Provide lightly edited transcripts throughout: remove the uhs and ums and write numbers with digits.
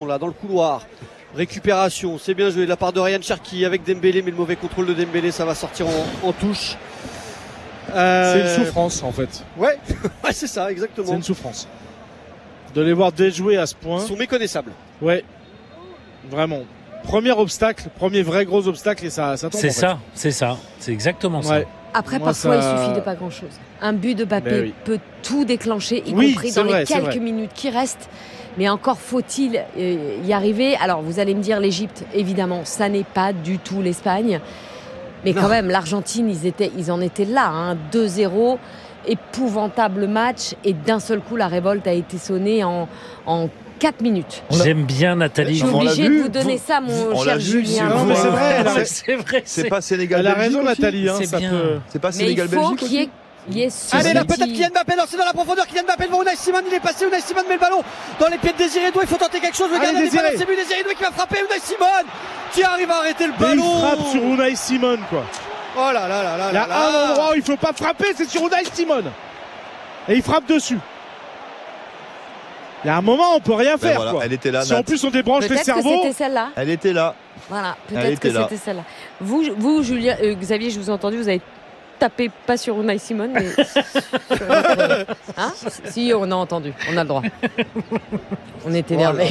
là dans le couloir. Récupération, c'est bien joué de la part de Ryan Cherki avec Dembélé, mais le mauvais contrôle de Dembélé, ça va sortir en touche. C'est une souffrance en fait. Ouais, ouais, c'est ça, exactement. C'est une souffrance. De les voir déjouer à ce point. Ils sont méconnaissables. Ouais, vraiment. Premier obstacle, premier vrai gros obstacle et ça tombe. C'est ça, c'est exactement ça. Après, parfois, il suffit de pas grand-chose. Un but de Mbappé peut tout déclencher, y compris dans les quelques minutes qui restent. Mais encore faut-il y arriver. Alors, vous allez me dire, l'Égypte, évidemment, ça n'est pas du tout l'Espagne. Mais quand même, l'Argentine, ils en étaient là. 2-0, épouvantable match. Et d'un seul coup, la révolte a été sonnée en 4 minutes. J'aime bien Nathalie. Je suis obligée de vous donner ça, mon cher Julien. Non, mais c'est vrai. C'est vrai. C'est pas Sénégal. Elle a raison, Nathalie. C'est bien. C'est pas Sénégal Mais il faut Belgique. qu'il y ait Allez là, peut-être Kylian Mbappé lancé dans la profondeur. Kylian Mbappé devant Unai Simon, il est passé. Unai Simon met le ballon dans les pieds de Désiré Doué. Il faut tenter quelque chose. Le gardien n'est pas là, c'est but. Désiré Doué qui va frapper. Unai Simon qui arrive à arrêter le ballon. Il frappe sur Unai Simon, quoi. Oh là là là là. Il y a un endroit où il faut pas frapper, c'est sur Unai Simon. Et il frappe dessus. Il y a un moment, on peut rien faire. Voilà, quoi. elle était là. Si en plus on débranche les cerveaux. Peut-être que c'était celle-là. Elle était là. Voilà, peut-être que c'était celle-là. Vous Julien, Xavier, je vous ai entendu, vous avez tapé pas sur Unai Simon, mais si, on a entendu, on a le droit. On est énervé.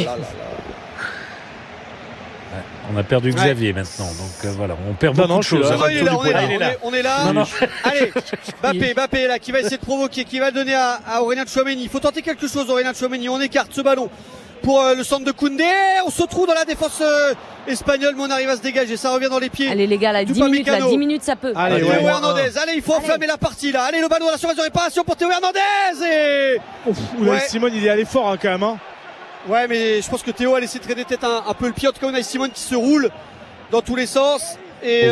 On a perdu Xavier maintenant, donc voilà, on perd beaucoup de choses. On est là. Allez, Mbappé est là, qui va essayer de provoquer, qui va le donner à Aurélien Tchouaméni. Il faut tenter quelque chose, Aurélien Tchouaméni. On écarte ce ballon pour le centre de Koundé. On se trouve dans la défense espagnole, mais on arrive à se dégager. Ça revient dans les pieds. Allez les gars, là, 10 minutes, ça peut. Allez, Théo Hernandez. Allez, il faut enflammer la partie là. Allez, le ballon à la surface de réparation pour Théo Hernandez. Et Unai Simon, il est allé fort quand même. Ouais, mais je pense que Théo a laissé traîner peut-être un peu le pied. En tout cas, Unai Simon qui se roule dans tous les sens. Et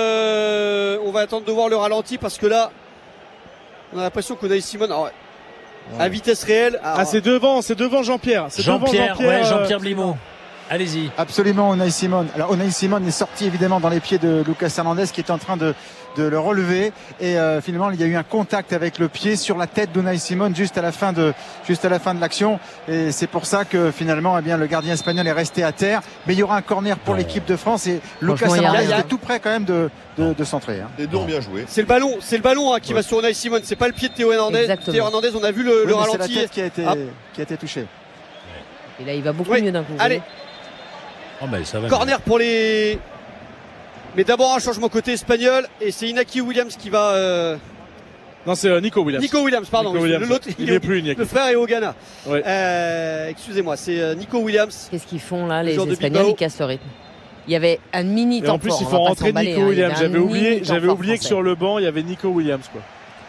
on va attendre de voir le ralenti parce que là, on a l'impression qu'Unai Simon, à vitesse réelle. C'est devant Jean-Pierre. Jean-Pierre Blimaud. Allez-y. Absolument, Unai Simon. Alors, Unai Simon est sorti évidemment dans les pieds de Lucas Hernandez qui est en train de le relever. Et finalement, il y a eu un contact avec le pied sur la tête d'Unai Simon juste à la fin de l'action. Et c'est pour ça que finalement, le gardien espagnol est resté à terre. Mais il y aura un corner pour l'équipe de France. Et Lucas Hernandez est tout près quand même de centrer. Les deux ont bien joué. C'est le ballon qui va sur Unai Simon. C'est pas le pied de Théo Hernandez. Exactement. Théo Hernandez, on a vu le ralenti. C'est la tête qui a été touchée. Et là, il va beaucoup mieux d'un coup. Allez. Ça va corner pour les. Mais d'abord un changement côté espagnol et c'est Inaki Williams qui va. Non, c'est Nico Williams. Nico Williams, pardon. L'autre, il n'est plus Inaki. Le frère est au Ghana. Ouais. Excusez-moi, c'est Nico Williams. Qu'est-ce qu'ils font là, les Espagnols? Ils cassent le rythme. Il y y avait un mini temps fort. En plus, il faut rentrer Nico Williams. J'avais oublié que sur le banc, il y avait Nico Williams, quoi.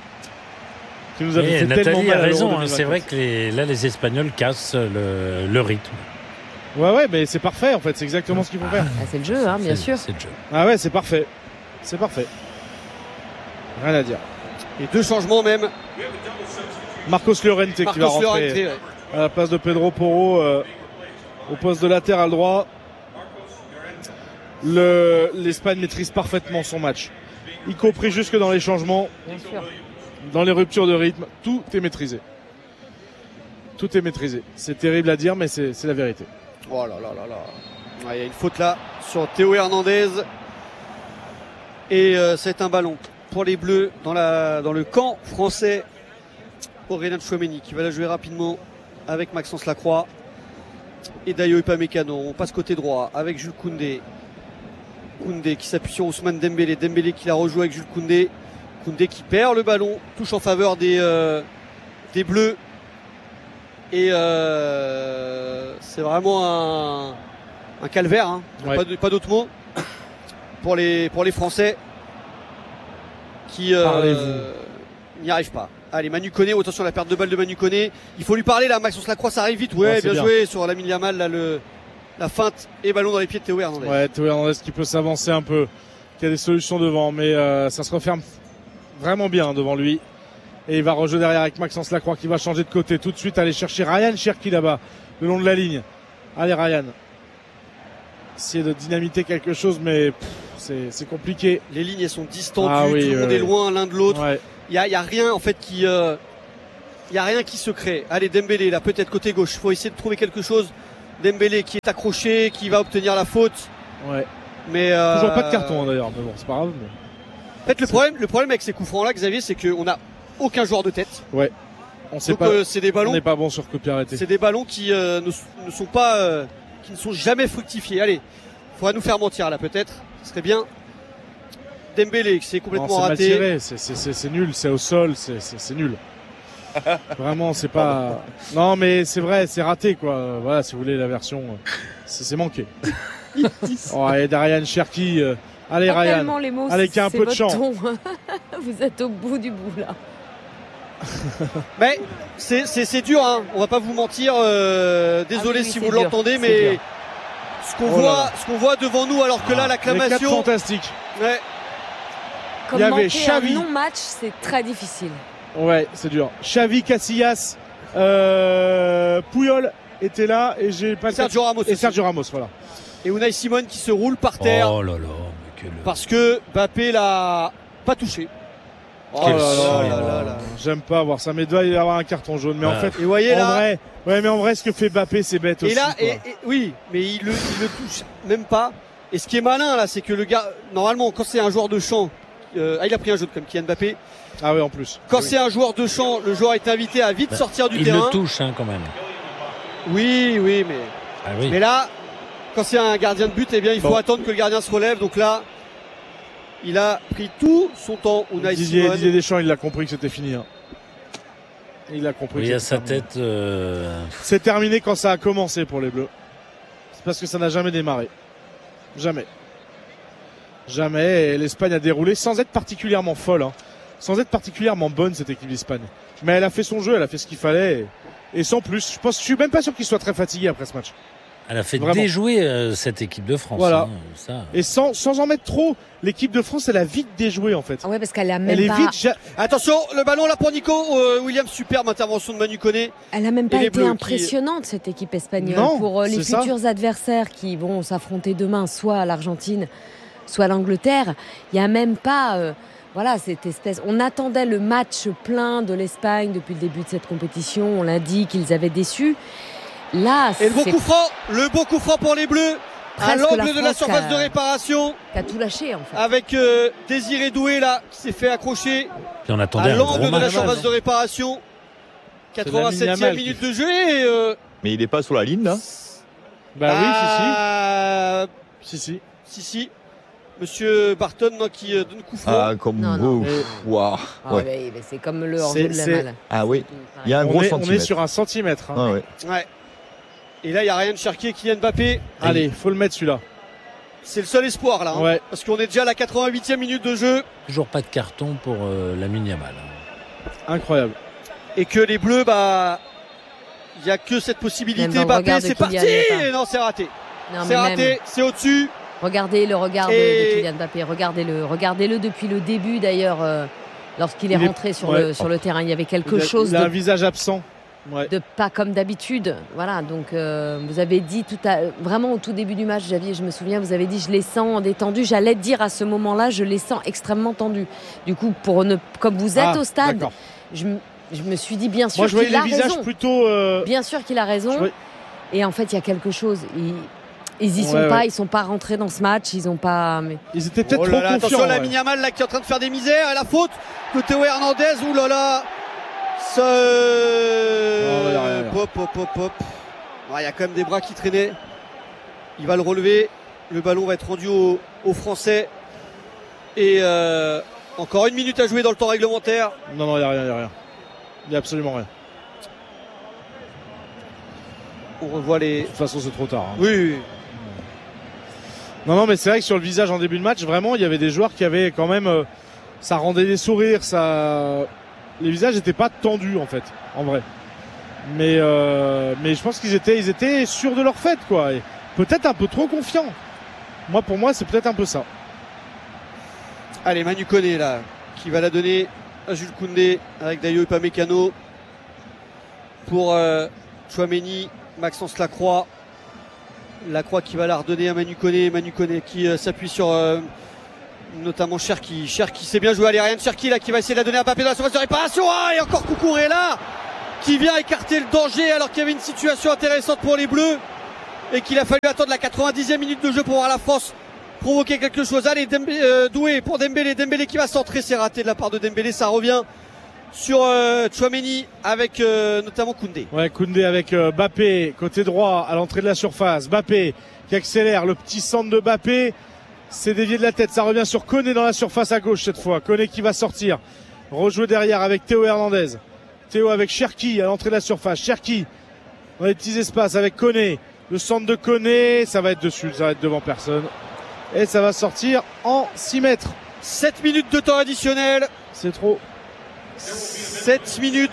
Qui nous avait fait Nathalie a raison. C'est vrai que les Espagnols cassent le rythme. Ouais, mais c'est parfait en fait. C'est exactement ce qu'il faut faire. C'est le jeu, bien sûr. C'est le jeu. Ah ouais, c'est parfait. C'est parfait. Rien à dire. Et deux changements même. Marcos Llorente qui va rentrer à la place de Pedro Porro au poste de latéral droit. L'Espagne maîtrise parfaitement son match, y compris jusque dans les changements, dans les ruptures de rythme. Tout est maîtrisé. Tout est maîtrisé. C'est terrible à dire, mais c'est la vérité. Oh là là là là. Il y a une faute là sur Théo Hernandez. Et c'est un ballon pour les Bleus dans le camp français. Aurélien Tchouaméni qui va la jouer rapidement avec Maxence Lacroix et Dayo Upamecano. On passe côté droit avec Jules Koundé. Koundé qui s'appuie sur Ousmane Dembélé. Dembélé qui la rejoue avec Jules Koundé. Koundé qui perd le ballon. Touche en faveur des Bleus. Et c'est vraiment un calvaire. Hein. Ouais. Pas d'autre mot pour les Français qui n'y arrivent pas. Allez, Manu Koné, attention à la perte de balle de Manu Koné. Il faut lui parler là, Maxence Lacroix, ça arrive vite. Ouais, bien joué sur Lamine Yamal là, la feinte et ballon dans les pieds de Théo Hernandez. Ouais, Théo Hernandez qui peut s'avancer un peu, qui a des solutions devant, mais ça se referme vraiment bien devant lui. Et il va rejouer derrière avec Maxence Lacroix qui va changer de côté tout de suite, aller chercher Ryan Cherki là-bas, le long de la ligne. Allez Ryan. Essayer de dynamiter quelque chose, mais c'est compliqué. Les lignes elles sont distendues, tout le monde est loin l'un de l'autre. Ouais. Il y a rien en fait qui il y a rien qui se crée. Allez Dembélé là peut-être côté gauche, faut essayer de trouver quelque chose Dembélé qui est accroché, qui va obtenir la faute. Ouais. Mais toujours pas de carton d'ailleurs, mais bon, c'est pas grave. Mais... En fait, le problème avec ces coups francs là, Xavier, c'est qu'on n'a aucun joueur de tête. Ouais. On sait donc, pas. C'est des ballons. On n'est pas bon sur coup de pied arrêté. C'est des ballons qui ne sont pas, qui ne sont jamais fructifiés. Allez, faudra nous faire mentir là peut-être. Ce serait bien. Dembélé, c'est complètement raté. C'est nul, c'est au sol, c'est nul. Vraiment, c'est pas. Non, mais c'est vrai, c'est raté quoi. Voilà, si vous voulez la version, c'est manqué. Oh, et Ryan Cherki. Allez, Ryan. Allez, qui a un peu de chance. Vous êtes au bout du bout là. Mais c'est dur, hein. On va pas vous mentir. Désolé si vous l'entendez, mais ce qu'on voit devant nous, alors que là, l'acclamation. Fantastique. Ouais. Comme il y avait Xavi. Un non-match, c'est très difficile. Ouais, c'est dur. Xavi, Casillas, Puyol était là et j'ai pas. Sergio Ramos. Et Sergio Ramos, voilà. Et Unai Simon qui se roule par terre. Oh là là. Parce que Mbappé l'a pas touché. Oh là là. J'aime pas voir ça, mais il doit y avoir un carton jaune. Mais en fait, et voyez, en vrai, ce que fait Mbappé, c'est bête aussi. Et là, oui, mais il le touche même pas. Et ce qui est malin là, c'est que le gars, normalement, quand c'est un joueur de champ, il a pris un jaune comme Kylian Mbappé. Ah oui, en plus. Quand c'est un joueur de champ, le joueur est invité à vite sortir du terrain. Il le touche quand même. Oui, mais mais là, quand c'est un gardien de but, eh bien, il faut attendre que le gardien se relève. Donc là, il a pris tout son temps. Didier Deschamps, il a compris que c'était fini. Hein. Il a compris. Oui, à sa tête. C'est terminé quand ça a commencé pour les Bleus. C'est parce que ça n'a jamais démarré. Jamais. Et l'Espagne a déroulé sans être particulièrement folle, hein. Sans être particulièrement bonne cette équipe d'Espagne. Mais elle a fait son jeu, elle a fait ce qu'il fallait. Et sans plus, je suis même pas sûr qu'il soit très fatigué après ce match. Elle a fait déjouer cette équipe de France. Voilà. Hein, ça. Et sans en mettre trop, l'équipe de France, elle a vite déjoué en fait. Ah ouais, parce qu'elle a même pas. Attention, le ballon là pour Nico Williams, superbe intervention de Manu Koné. Elle a même pas été impressionnante cette équipe espagnole. Non, pour les futurs adversaires qui vont s'affronter demain, soit à l'Argentine, soit à l'Angleterre. Il y a même pas. Voilà, cette espèce. On attendait le match plein de l'Espagne depuis le début de cette compétition. On l'a dit qu'ils avaient déçu. Là, et le beau coup franc pour les Bleus à l'angle de la surface de réparation. Qui a tout lâché en fait. Avec Désiré Doué là qui s'est fait accrocher on attendait à l'angle de la surface de réparation. 87e minute de jeu. Mais il est pas sur la ligne là. Bah oui, si. Monsieur Barton qui donne coup franc. Ah, comme non. Wow. Ouais, c'est comme le hors-jeu de la malle. Ah oui. Il y a un gros centimètre. On est sur un centimètre. Hein. Ah, ouais. Et là, il y a Ryan Cherki et Kylian Mbappé. Allez, faut le mettre celui-là. C'est le seul espoir là. Ouais. Parce qu'on est déjà à la 88e minute de jeu. Toujours pas de carton pour Lamine Yamal. Incroyable. Et que les Bleus, il n'y a que cette possibilité. Mbappé, c'est parti. Et non, c'est raté. C'est raté, c'est au-dessus. Regardez le regard de Kylian Mbappé. Regardez-le depuis le début d'ailleurs. Lorsqu'il est rentré sur le terrain, il y avait quelque chose. Il a un visage absent. Ouais. De pas comme d'habitude, voilà. Donc vous avez dit vraiment au tout début du match, Xavier, je me souviens, vous avez dit je les sens détendus. J'allais dire à ce moment-là, je les sens extrêmement tendus. Du coup, comme vous êtes au stade, je me suis dit bien sûr qu'il a raison. Bien sûr qu'il a raison. Et en fait, il y a quelque chose. Ils y sont pas, ils sont pas rentrés dans ce match, ils ont pas. Mais... Ils étaient peut-être trop confiants. Attention, Lamine Yamal là qui est en train de faire des misères, à la faute de Théo Hernandez. Ouh là là. Pop. Il y a quand même des bras qui traînaient. Il va le relever. Le ballon va être rendu aux Français. Et encore 1 minute à jouer dans le temps réglementaire. Non, il n'y a rien. Il n'y a absolument rien. On revoit les. De toute façon, c'est trop tard. Hein. Oui. Non, mais c'est vrai que sur le visage en début de match, vraiment, il y avait des joueurs qui avaient quand même. Ça rendait des sourires, les visages n'étaient pas tendus en fait, en vrai. Mais je pense qu'ils étaient sûrs de leur fête, quoi. Et peut-être un peu trop confiants. Pour moi, c'est peut-être un peu ça. Allez, Manu Koné là, qui va la donner à Jules Koundé avec Dayo Upamecano pour Tchouaméni, Maxence Lacroix. Lacroix qui va la redonner à Manu Koné qui s'appuie sur notamment Cherki sait bien jouer. Allez, Ryan Cherki là qui va essayer de la donner à Mbappé dans la surface de réparation. Et encore Cucurella qui vient écarter le danger alors qu'il y avait une situation intéressante pour les Bleus. et qu'il a fallu attendre la 90e minute de jeu pour voir la France provoquer quelque chose. Allez, Doué pour Dembélé. Dembélé qui va centrer, c'est raté de la part de Dembélé. Ça revient sur Tchouaméni avec notamment Koundé. Ouais, Koundé avec Mbappé côté droit à l'entrée de la surface. Mbappé qui accélère, le petit centre de Mbappé, c'est dévié de la tête. Ça revient sur Koné dans la surface à gauche cette fois. Koné qui va sortir, rejouer derrière avec Théo Hernandez. Théo avec Cherki à l'entrée de la surface. Cherki dans les petits espaces avec Koné. Le centre de Koné, ça va être dessus, ça va être devant personne. Et ça va sortir en 6 mètres. 7 minutes de temps additionnel. C'est trop. 7 minutes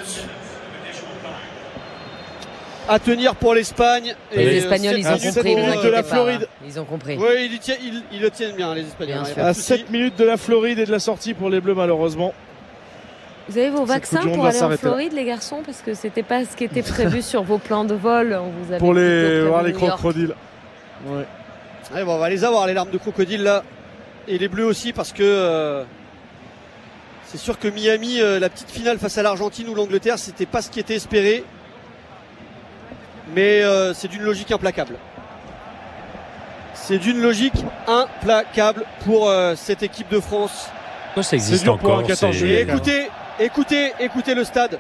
à tenir pour l'Espagne. Et les Espagnols, ils ont compris. De la Floride. Ils ont compris. Oui, ils le tiennent bien, les Espagnols. À 7 minutes de la Floride et de la sortie pour les Bleus, malheureusement. Vous avez vos vaccins pour aller en Floride, les garçons? Parce que c'était pas ce qui était prévu sur vos plans de vol. On vous avait pour voir les crocodiles. Ouais. Allez, bon, on va les avoir, les larmes de crocodile là. Et les Bleus aussi, parce que c'est sûr que Miami, la petite finale face à l'Argentine ou l'Angleterre, c'était pas ce qui était espéré. Mais c'est d'une logique implacable. C'est d'une logique implacable pour cette équipe de France. Ça existe dur encore. Pour un 14 juillet. Écoutez le stade.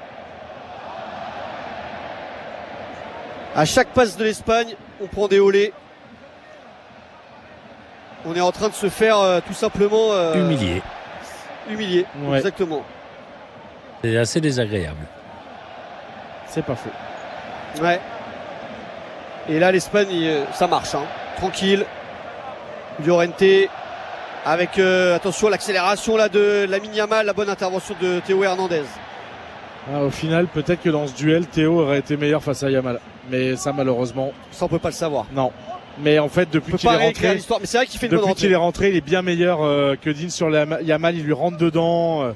À chaque passe de l'Espagne, on prend des olés. On est en train de se faire tout simplement humilier. Ouais. Exactement. C'est assez désagréable. C'est pas faux. Ouais. Et là, l'Espagne, ça marche. Hein. Tranquille. Llorente. Avec, attention, l'accélération là de Lamine Yamal, la bonne intervention de Théo Hernandez. Ah, au final, peut-être que dans ce duel, Théo aurait été meilleur face à Yamal. Mais ça, malheureusement. Ça, on peut pas le savoir. Non. Mais en fait, depuis qu'il est rentré, mais c'est vrai qu'il fait une bonne rentrée. Depuis qu'il est rentré, il est bien meilleur que Dean sur Yamal. Il lui rentre dedans.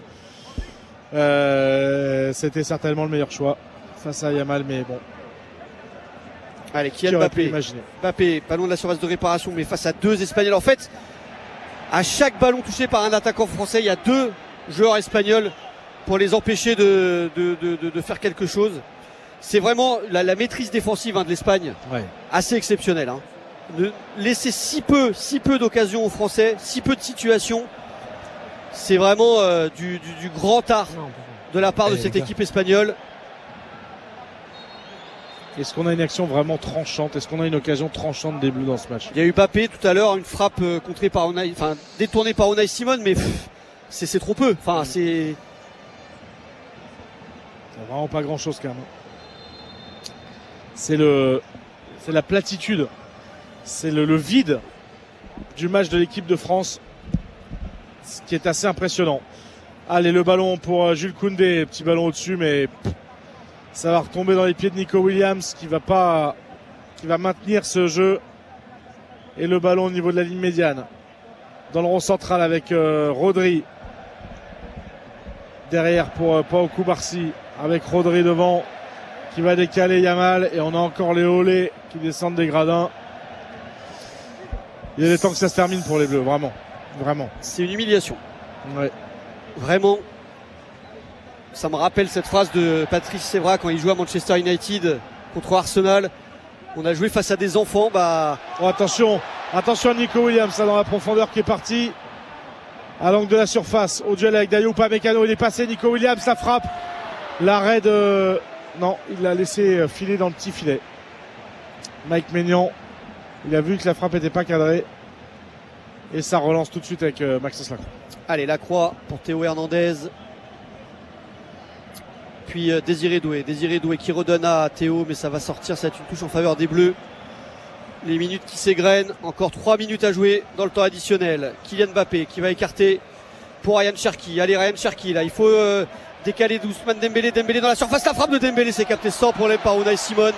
C'était certainement le meilleur choix face à Yamal, mais bon. Allez, Kylian Mbappé. Mbappé, ballon de la surface de réparation, mais face à deux Espagnols. En fait, à chaque ballon touché par un attaquant français, il y a deux joueurs espagnols pour les empêcher de faire quelque chose. C'est vraiment la maîtrise défensive de l'Espagne, ouais. Assez exceptionnelle. Hein. De laisser si peu d'occasions aux Français, si peu de situations, c'est vraiment du grand art de la part de cette équipe espagnole. Est-ce qu'on a une action vraiment tranchante? Est-ce qu'on a une occasion tranchante des Bleus dans ce match? Il y a eu Mbappé tout à l'heure, une frappe contrée par détournée par Unai Simon, mais c'est trop peu. Enfin, c'est vraiment pas grand-chose quand même. C'est la platitude, c'est le vide du match de l'équipe de France, ce qui est assez impressionnant. Allez, le ballon pour Jules Koundé, petit ballon au-dessus, mais ça va retomber dans les pieds de Nico Williams qui va maintenir ce jeu. Et le ballon au niveau de la ligne médiane. Dans le rond central avec Rodri. Derrière pour Pau Koubarsi avec Rodri devant qui va décaler Yamal. Et on a encore les Olé qui descendent des gradins. Il y a des temps que ça se termine pour les Bleus, vraiment. Vraiment. C'est une humiliation. Ouais. Vraiment. Ça me rappelle cette phrase de Patrice Evra quand il jouait à Manchester United contre Arsenal. On a joué face à des enfants. Oh, attention à Nico Williams là, dans la profondeur qui est parti à l'angle de la surface au duel avec Dayot Upamecano. Il est passé, Nico Williams, la frappe, l'arrêt de... Non, il l'a laissé filer dans le petit filet. Mike Maignan, il a vu que la frappe n'était pas cadrée et ça relance tout de suite avec Maxence Lacroix. Allez, Lacroix pour Théo Hernandez. Puis Désiré Doué qui redonne à Théo, mais ça va sortir, ça va être une touche en faveur des Bleus. Les minutes qui s'égrènent, encore 3 minutes à jouer dans le temps additionnel. Kylian Mbappé qui va écarter pour Ryan Cherki. Allez, Ryan Cherki là, il faut décaler Ousmane Dembélé dans la surface, la frappe de Dembélé, c'est capté sans problème par Unai Simon.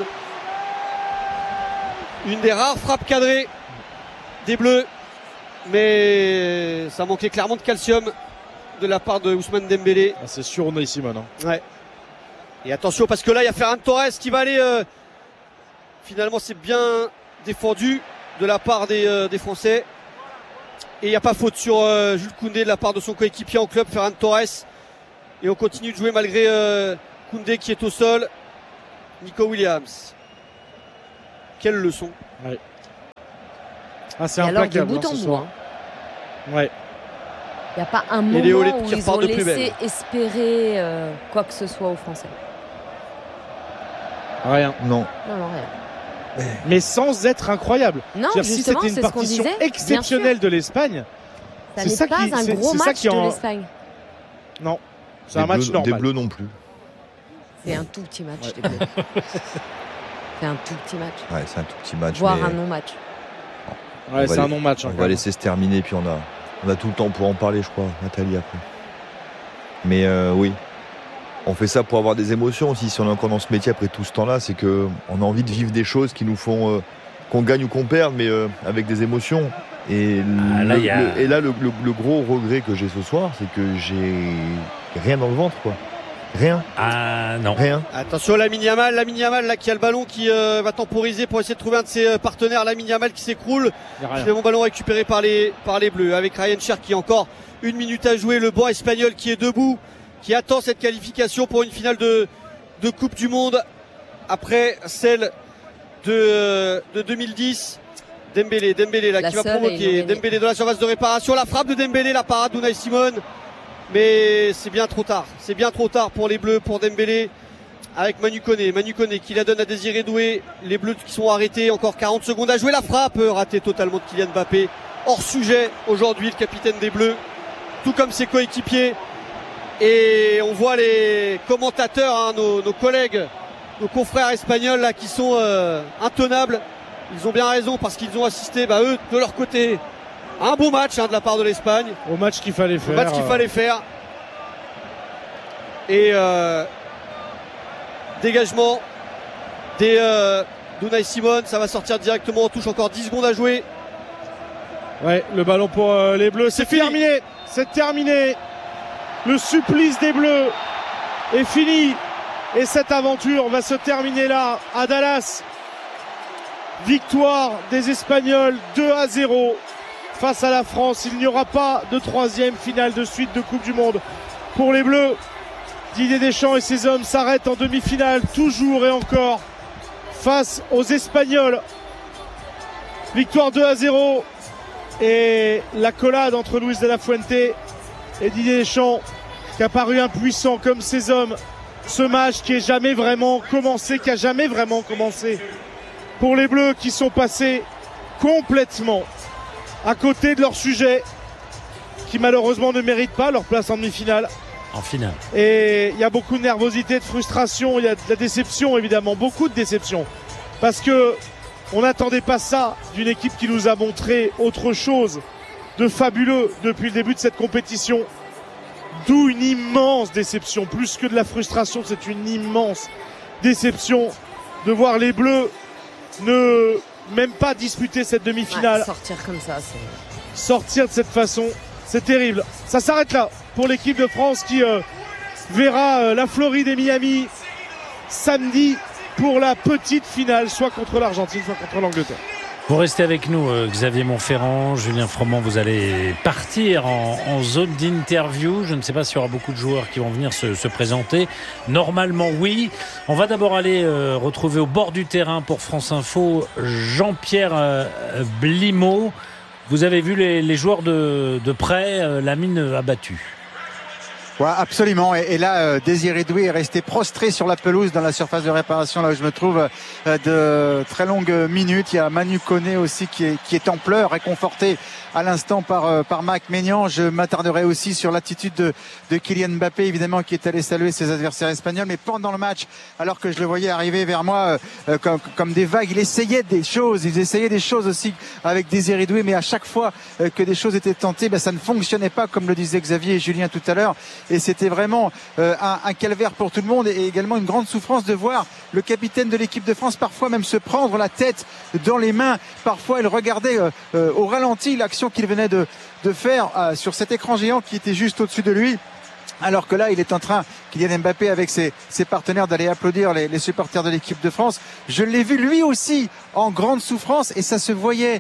Une des rares frappes cadrées des Bleus, mais ça manquait clairement de calcium de la part de Ousmane Dembélé. Ah, c'est sûr Unai Simon. Hein. Ouais. Et attention parce que là il y a Ferran Torres qui va aller finalement c'est bien défendu de la part des Français et il n'y a pas faute sur Jules Koundé de la part de son coéquipier en club Ferran Torres et on continue de jouer malgré Koundé qui est au sol. Nico Williams, quelle leçon. Ouais. Ah, c'est implacable. De bout en bout. Ouais. Il n'y a pas un moment où ils ont laissé espérer quoi que ce soit aux Français. Rien. Non, rien. Mais sans être incroyable. Non, si c'était une partition exceptionnelle de l'Espagne, c'est ça qui est un gros match de l'Espagne. Non, c'est un match normal. Des Bleus non plus. C'est un tout petit match des Bleus. C'est un tout petit match. Ouais, c'est un tout petit match. Voire un non-match. Ouais, c'est un non-match. On va laisser se terminer, puis on a tout le temps pour en parler, je crois, Nathalie, après. Mais oui, on fait ça pour avoir des émotions aussi. Si on est encore dans ce métier après tout ce temps-là, c'est qu'on a envie de vivre des choses qui nous font qu'on gagne ou qu'on perde, mais avec des émotions. Et le gros regret que j'ai ce soir, c'est que j'ai rien dans le ventre, quoi. Rien. Ah non. Rien. Attention, Lamine Yamal là qui a le ballon, qui va temporiser pour essayer de trouver un de ses partenaires. Lamine Yamal qui s'écroule. Finalement, ballon récupéré par les Bleus avec Ryan Cher qui a encore 1 minute à jouer. Le banc espagnol qui est debout, qui attend cette qualification pour une finale de Coupe du Monde après celle de 2010. Dembélé là qui va provoquer. Dembélé dans la surface de réparation. La frappe de Dembélé, la parade d'Unai Simon. Mais c'est bien trop tard. C'est bien trop tard pour les Bleus, pour Dembélé. Avec Manu Koné qui la donne à Désiré Doué. Les Bleus qui sont arrêtés. Encore 40 secondes à jouer. La frappe ratée totalement de Kylian Mbappé. Hors sujet aujourd'hui, le capitaine des Bleus. Tout comme ses coéquipiers. Et on voit les commentateurs, nos collègues, nos confrères espagnols là, qui sont intenables. Ils ont bien raison parce qu'ils ont assisté, eux, de leur côté, à un beau match de la part de l'Espagne. Au match qu'il fallait faire. Et dégagement d'Unai Simon, ça va sortir directement en touche, encore 10 secondes à jouer. Ouais, le ballon pour les Bleus, c'est terminé. C'est terminé. Le supplice des Bleus est fini. Et cette aventure va se terminer là, à Dallas. Victoire des Espagnols 2-0 face à la France. Il n'y aura pas de 3e finale de suite de Coupe du Monde pour les Bleus. Didier Deschamps et ses hommes s'arrêtent en demi-finale, toujours et encore, face aux Espagnols. Victoire 2-0 et l'accolade entre Luis de la Fuente et Didier Deschamps qui a paru impuissant comme ses hommes. Ce match qui a jamais vraiment commencé pour les Bleus qui sont passés complètement à côté de leur sujet, qui malheureusement ne méritent pas leur place en demi-finale. En finale. Et il y a beaucoup de nervosité, de frustration, il y a de la déception évidemment, beaucoup de déception. Parce que on n'attendait pas ça d'une équipe qui nous a montré autre chose de fabuleux depuis le début de cette compétition. D'où une immense déception, plus que de la frustration, c'est une immense déception de voir les Bleus ne même pas disputer cette demi-finale. Ouais, sortir comme ça, sortir de cette façon, c'est terrible. Ça s'arrête là pour l'équipe de France qui verra la Floride et Miami samedi pour la petite finale, soit contre l'Argentine, soit contre l'Angleterre. Vous restez avec nous, Xavier Montferrand, Julien Froment, vous allez partir en zone d'interview. Je ne sais pas s'il y aura beaucoup de joueurs qui vont venir se présenter. Normalement, oui. On va d'abord aller retrouver au bord du terrain pour France Info Jean-Pierre Blimaud. Vous avez vu les joueurs de près, la mine abattue. Ouais, absolument. Et là, Désiré Doué est resté prostré sur la pelouse dans la surface de réparation, là où je me trouve, de très longues minutes. Il y a Manu Koné aussi qui est en pleurs, réconforté à l'instant par Mike Maignan. Je m'attarderai aussi sur l'attitude de Kylian Mbappé, évidemment, qui est allé saluer ses adversaires espagnols. Mais pendant le match, alors que je le voyais arriver vers moi comme des vagues, il essayait des choses aussi avec Désiré Doué, mais à chaque fois que des choses étaient tentées, ça ne fonctionnait pas, comme le disaient Xavier et Julien tout à l'heure. Et c'était vraiment un calvaire pour tout le monde et également une grande souffrance de voir le capitaine de l'équipe de France parfois même se prendre la tête dans les mains. Parfois, il regardait au ralenti l'action qu'il venait de faire sur cet écran géant qui était juste au-dessus de lui. Alors que là, il est en train, Kylian Mbappé, avec ses partenaires, d'aller applaudir les supporters de l'équipe de France. Je l'ai vu lui aussi en grande souffrance et ça se voyait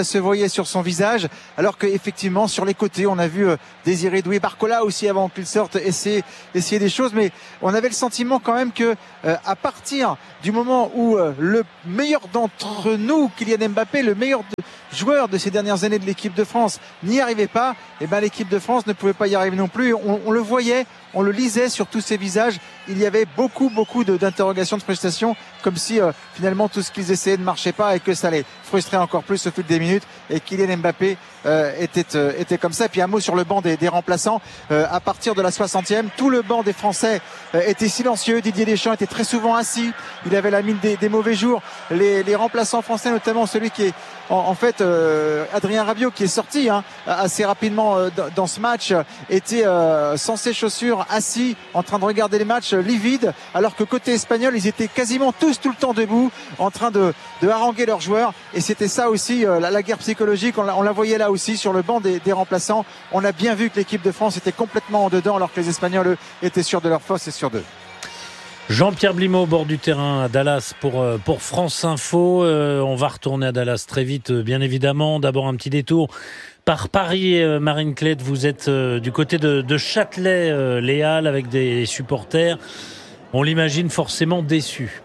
sur son visage. Alors que effectivement, sur les côtés, on a vu Désiré Doué, Barcola aussi avant qu'il sorte, essayer des choses. Mais on avait le sentiment quand même que à partir du moment où le meilleur d'entre nous, Kylian Mbappé, le meilleur joueur de ces dernières années de l'équipe de France, n'y arrivait pas, et ben l'équipe de France ne pouvait pas y arriver non plus. On le voyait, on le lisait sur tous ces visages. Il y avait beaucoup d'interrogations, de frustrations, comme si finalement tout ce qu'ils essayaient ne marchait pas et que ça les frustrait encore plus au fil des minutes. Et Kylian Mbappé était comme ça. Et puis un mot sur le banc des remplaçants. À partir de la 60e, tout le banc des Français était silencieux. Didier Deschamps était très souvent assis. Il avait la mine des mauvais jours. Les remplaçants français, notamment celui qui est en fait Adrien Rabiot, qui est sorti assez rapidement dans ce match, était sans ses chaussures, assis, en train de regarder les matchs, livides, alors que côté espagnol, ils étaient quasiment tous tout le temps debout, en train de haranguer leurs joueurs. Et c'était ça aussi, la guerre psychologique, on la voyait là aussi sur le banc des remplaçants. On a bien vu que l'équipe de France était complètement en dedans, alors que les Espagnols, eux, étaient sûrs de leur force et sûrs d'eux. Jean-Pierre Blimaud au bord du terrain à Dallas pour France Info. On va retourner à Dallas très vite, bien évidemment. D'abord un petit détour par Paris. Marine Clette, vous êtes du côté de Châtelet, les Halles, avec des supporters. On l'imagine forcément déçus.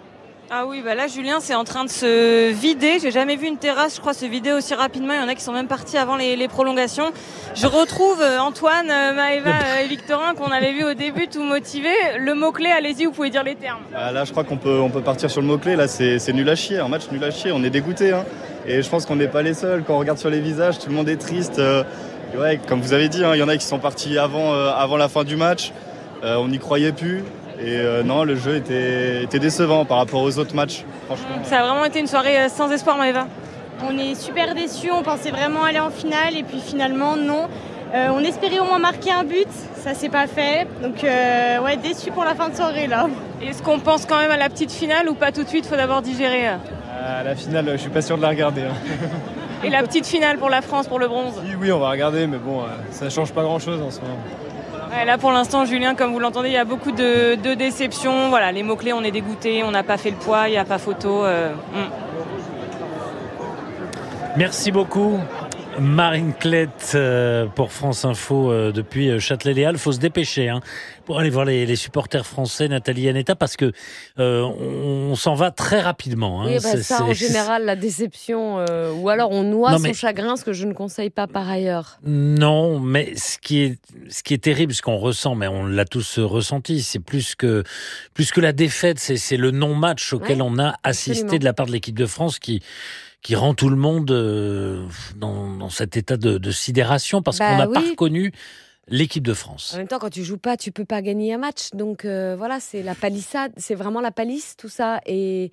Ah oui, bah là Julien, c'est en train de se vider. J'ai jamais vu une terrasse, je crois, se vider aussi rapidement. Il y en a qui sont même partis avant les prolongations. Je retrouve Antoine, Maëva et Victorin qu'on avait vu au début tout motivés. Le mot-clé, allez-y, vous pouvez dire les termes. Là, je crois qu'on peut partir sur le mot-clé. Là, c'est nul à chier, un match nul à chier. On est dégoûté. Et je pense qu'on n'est pas les seuls. Quand on regarde sur les visages, tout le monde est triste. Ouais, comme vous avez dit, il y en a qui sont partis avant la fin du match. On n'y croyait plus. Et non, le jeu était décevant par rapport aux autres matchs, franchement. Ça a vraiment été une soirée sans espoir, Maëva. On est super déçus, on pensait vraiment aller en finale et puis finalement non. On espérait au moins marquer un but, ça s'est pas fait. Donc ouais, déçus pour la fin de soirée là. Est-ce qu'on pense quand même à la petite finale ou pas tout de suite, faut d'ababord digérer La finale, je suis pas sûr de la regarder. Et la petite finale pour la France, pour le bronze? Oui, on va regarder, mais bon, ça change pas grand-chose en ce moment. Ouais, là pour l'instant, Julien, comme vous l'entendez, il y a beaucoup de déceptions. Voilà, les mots-clés, on est dégoûtés, on n'a pas fait le poids, il n'y a pas photo. Merci beaucoup. Marine Clette pour France Info depuis Châtelet-Les-Halles. Faut se dépêcher pour aller voir les supporters français, Nathalie Anetta, parce que on s'en va très rapidement. Oui, ça en général, la déception, ou alors on noie son chagrin, ce que je ne conseille pas par ailleurs. Non, mais ce qui est terrible, ce qu'on ressent, mais on l'a tous ressenti, c'est plus que la défaite, c'est le non-match auquel on a assisté de la part de l'équipe de France qui rend tout le monde dans cet état de sidération parce qu'on n'a pas reconnu l'équipe de France. En même temps, quand tu joues pas, tu peux pas gagner un match. Donc voilà, c'est la palissade, c'est vraiment la palisse, tout ça. Et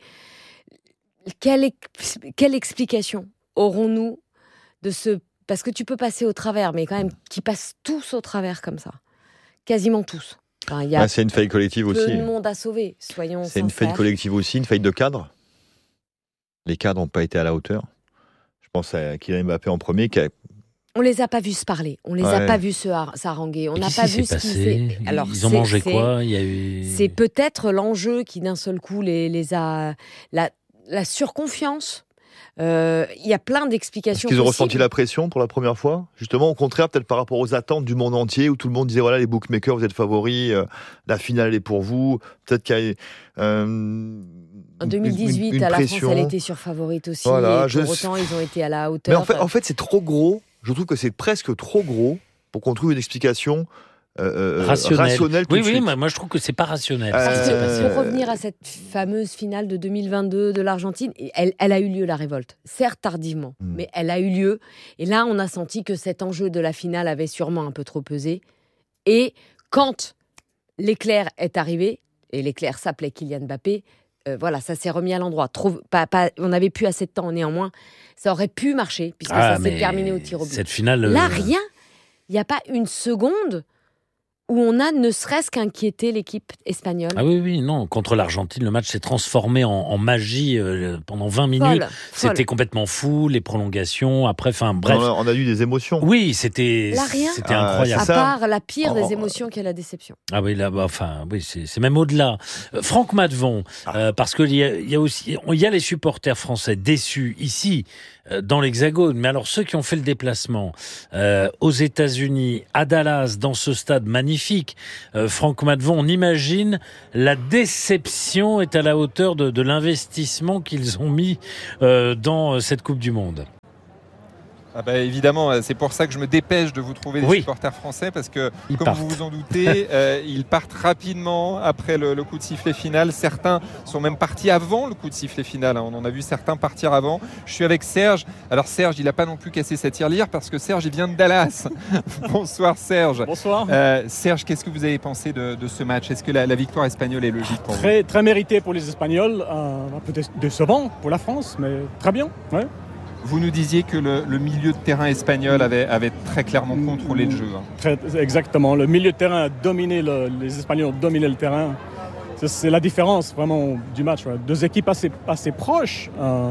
quelle explication aurons-nous de ce... Parce que tu peux passer au travers, mais quand même, qui passent tous au travers comme ça. Quasiment tous. Enfin, c'est une faille collective aussi. Peu de monde à sauver, soyons sincères. C'est une faille collective aussi, une faille de cadre. Les cadres n'ont pas été à la hauteur. Je pense à Kylian Mbappé en premier. On les a pas vus se parler. On les a pas vus s'haranguer. On n'a pas vu ce qui s'est... Alors, ils ont mangé quoi? C'est peut-être l'enjeu qui d'un seul coup les a... La surconfiance. Il y a plein d'explications. Est-ce qu'ils ont ressenti la pression pour la première fois? Justement, au contraire, peut-être par rapport aux attentes du monde entier, où tout le monde disait, voilà, les bookmakers, vous êtes favoris, la finale est pour vous. Peut-être qu'il y a en 2018, une à la pression. France, elle était surfavorite aussi. Voilà, et pour autant, ils ont été à la hauteur. Mais en fait, c'est trop gros. Je trouve que c'est presque trop gros pour qu'on trouve une explication rationnelle. Oui, moi je trouve que c'est pas rationnel. Pour revenir à cette fameuse finale de 2022 de l'Argentine, elle a eu lieu, la révolte. Certes tardivement, mais elle a eu lieu. Et là, on a senti que cet enjeu de la finale avait sûrement un peu trop pesé. Et quand l'éclair est arrivé, et l'éclair s'appelait Kylian Mbappé, voilà, ça s'est remis à l'endroit. On n'avait plus assez de temps, néanmoins. Ça aurait pu marcher, puisque ça s'est terminé au tir au but. Cette finale... Là, rien. Il n'y a pas une seconde où on a ne serait-ce qu'inquiété l'équipe espagnole. Ah oui, non. Contre l'Argentine, le match s'est transformé en magie pendant 20 minutes. C'était complètement fou, les prolongations. Après, bref. On a eu des émotions. Oui, c'était incroyable. À part la pire des émotions qui est la déception. Ah oui, là, c'est même au-delà. Franck Matvon, parce qu'il y a les supporters français déçus ici, dans l'Hexagone. Mais alors, ceux qui ont fait le déplacement aux États-Unis, à Dallas, dans ce stade magnifique, Franck Matvon, on imagine la déception est à la hauteur de l'investissement qu'ils ont mis dans cette Coupe du Monde. Évidemment, c'est pour ça que je me dépêche de vous trouver des supporters français, parce que, comme vous vous en doutez, ils partent rapidement après le coup de sifflet final. Certains sont même partis avant le coup de sifflet final. On en a vu certains partir avant. Je suis avec Serge. Alors Serge, il n'a pas non plus cassé sa tirelire, parce que Serge, il vient de Dallas. Bonsoir Serge. Bonsoir. Serge, qu'est-ce que vous avez pensé de ce match ? Est-ce que la victoire espagnole est logique pour vous ? Très méritée pour les Espagnols. Un peu décevant pour la France, mais très bien. Ouais. Vous nous disiez que le milieu de terrain espagnol avait très clairement contrôlé le jeu. Exactement. Le milieu de terrain a dominé, les Espagnols ont dominé le terrain. C'est la différence vraiment du match. Ouais. Deux équipes assez proches.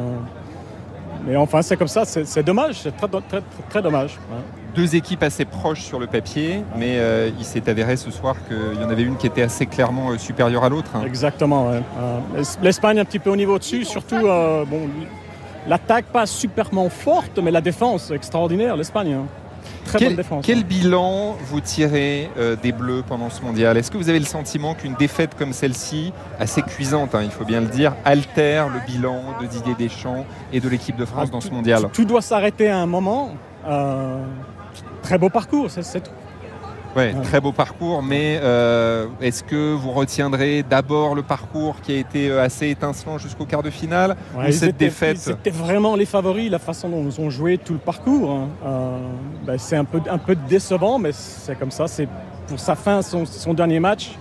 Mais enfin, c'est comme ça. C'est dommage. C'est très dommage. Ouais. Deux équipes assez proches sur le papier, mais il s'est avéré ce soir qu'il y en avait une qui était assez clairement supérieure à l'autre. Exactement. Ouais. L'Espagne un petit peu au niveau dessus, surtout... l'attaque pas superment forte, mais la défense extraordinaire, l'Espagne. Très bonne défense. Quel bilan vous tirez des Bleus pendant ce mondial ? Est-ce que vous avez le sentiment qu'une défaite comme celle-ci, assez cuisante, il faut bien le dire, altère le bilan de Didier Deschamps et de l'équipe de France dans ce mondial ? Tout doit s'arrêter à un moment. Très beau parcours, c'est tout. Ouais, très beau parcours, mais est-ce que vous retiendrez d'abord le parcours qui a été assez étincelant jusqu'au quart de finale, ou cette défaite ? C'était vraiment les favoris, la façon dont ils ont joué tout le parcours. C'est un peu décevant, mais c'est comme ça. C'est pour sa fin, son dernier match.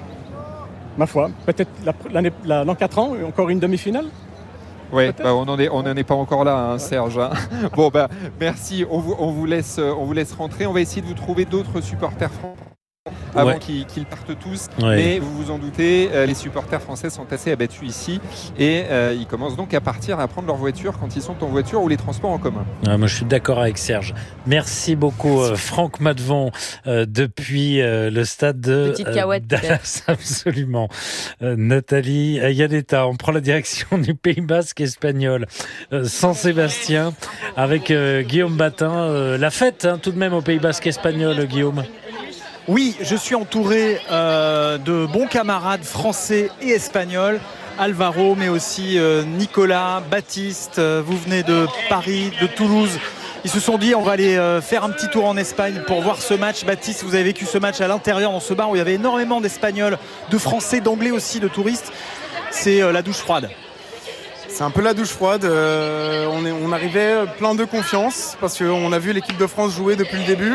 Ma foi, peut-être dans 4 ans, encore une demi-finale. Oui, on n'en est pas encore là, Serge. Bon, merci. On vous laisse rentrer. On va essayer de vous trouver d'autres supporters français avant qu'ils partent tous. Ouais. Mais vous vous en doutez, les supporters français sont assez abattus ici, et ils commencent donc à partir, à prendre leur voiture quand ils sont en voiture ou les transports en commun. Moi, je suis d'accord avec Serge. Merci beaucoup, Franck Matvon, depuis le stade de Dallas. Absolument. Nathalie Yannetta, on prend la direction du Pays Basque espagnol, San-Sébastien, avec Guillaume Batin. La fête, tout de même, au Pays Basque espagnol, Guillaume. Oui, je suis entouré de bons camarades français et espagnols. Alvaro, mais aussi Nicolas, Baptiste. Vous venez de Paris, de Toulouse. Ils se sont dit, on va aller faire un petit tour en Espagne pour voir ce match. Baptiste, vous avez vécu ce match à l'intérieur, dans ce bar où il y avait énormément d'Espagnols, de Français, d'Anglais aussi, de touristes. C'est la douche froide. C'est un peu la douche froide. On arrivait plein de confiance parce qu'on a vu l'équipe de France jouer depuis le début.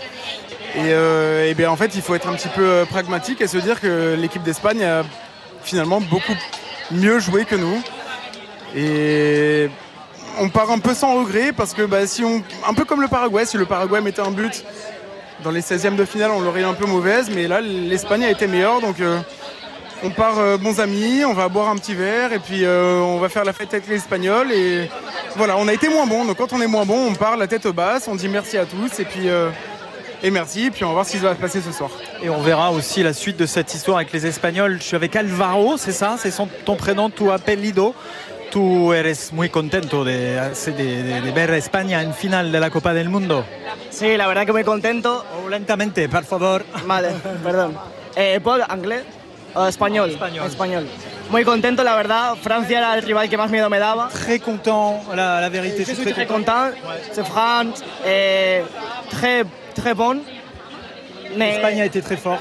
Et bien en fait, il faut être un petit peu pragmatique et se dire que l'équipe d'Espagne a finalement beaucoup mieux joué que nous. Et on part un peu sans regret parce que un peu comme le Paraguay, si le Paraguay mettait un but dans les 16e de finale, on l'aurait un peu mauvaise. Mais là, l'Espagne a été meilleure. Donc on part bons amis, on va boire un petit verre et puis on va faire la fête avec les Espagnols. Et voilà, on a été moins bon. Donc quand on est moins bon, on part la tête basse, on dit merci à tous et puis... Et merci, et puis on va voir ce qui va se passer ce soir. Et on verra aussi la suite de cette histoire avec les Espagnols. Je suis avec Alvaro, c'est ça ? C'est ton prénom, tu apellido. Tu eres muy contento de ver España en final de la Copa del Mundo. Sí, la verdad que muy contento. Lentamente, por favor. Vale, perdón. ¿Puedo anglais? Español. Español. Muy contento, la verdad. Francia era el rival que más miedo me daba. Très content, la vérité. Je suis très content. C'est France, très bonne. L'Espagne a été très forte.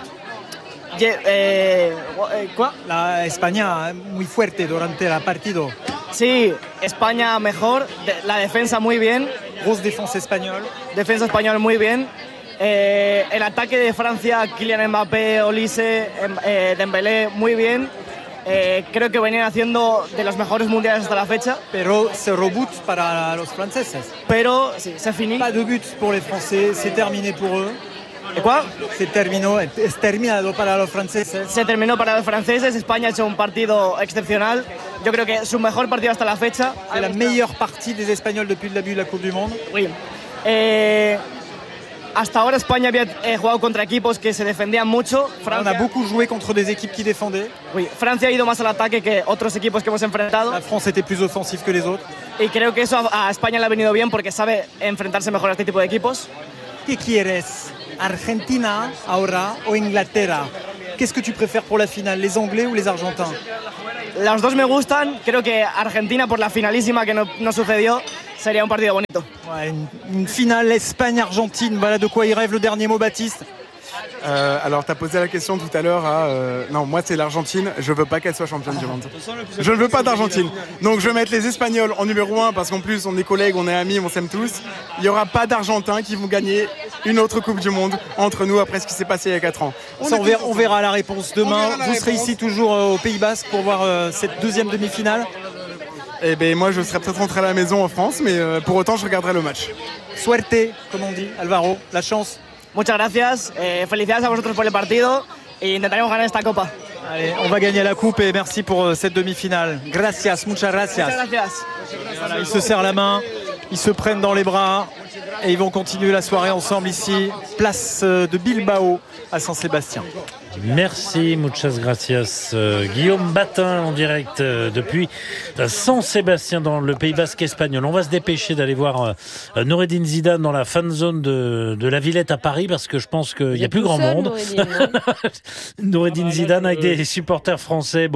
¿Quoi? La España muy fuerte durante el partido. Sí, España mejor. La defensa muy bien. Grosse défense espagnole. Defensa española muy bien. El ataque de Francia, Kylian Mbappé, Olise, Dembélé, muy bien. Creo que venían haciendo de los mejores mundiales hasta la fecha. Pero zéro but para los franceses. Pero sí, c'est fini. Pas de but pour les Français, c'est terminé pour eux. Se terminado para los franceses. Se terminó para los franceses. España ha hecho un partido excepcional. Yo creo que su mejor partido hasta la fecha. C'est la meilleure partie des Espagnols depuis le début de la Coupe du Monde. Oui. Hasta ahora España había jugado contra equipos que se defendían mucho. Francia, on a beaucoup joué contre des équipes qui défendaient. Oui, Francia ha ido más al ataque que otros equipos que hemos enfrentado. La France était plus offensive que les autres. Y creo que eso a España le ha venido bien porque sabe enfrentarse mejor a este tipo de equipos. ¿Qué quieres? ¿Argentina ahora o Inglaterra? Qu'est-ce que tu préfères pour la finale, les Anglais ou les Argentins? Los dos me gustan. Creo que Argentina, por la finalísima que no sucedió, sería un partido bonito. Ouais, une finale Espagne-Argentine, voilà de quoi il rêve. Le dernier mot, Baptiste. Alors, tu as posé la question tout à l'heure non, moi, c'est l'Argentine. Je veux pas qu'elle soit championne du monde. Je ne veux pas d'Argentine. Donc, je vais mettre les Espagnols en numéro 1 parce qu'en plus, on est collègues, on est amis, on s'aime tous. Il n'y aura pas d'Argentins qui vont gagner une autre Coupe du Monde entre nous après ce qui s'est passé il y a 4 ans. On verra la réponse demain. Vous serez ici toujours au Pays Basque pour voir cette deuxième demi-finale. Eh bien, moi, je serais peut-être rentré à la maison en France, mais pour autant, je regarderai le match. Suerte, comme on dit, Alvaro, la chance. Muchas gracias, felicidades a vosotros por el partido e intentaremos ganar esta copa. Allez, on va gagner la coupe et merci pour cette demi-finale. Gracias, muchas gracias. Muchas gracias. Voilà, ils se serrent la main, ils se prennent dans les bras et ils vont continuer la soirée ensemble ici, place de Bilbao à Saint-Sébastien. Merci, muchas gracias. Guillaume Batin en direct depuis Saint-Sébastien dans le Pays Basque espagnol. On va se dépêcher d'aller voir Noureddine Zidane dans la fan zone de la Villette à Paris parce que je pense qu'il n'y a plus grand monde. Noureddine Zidane avec des supporters français,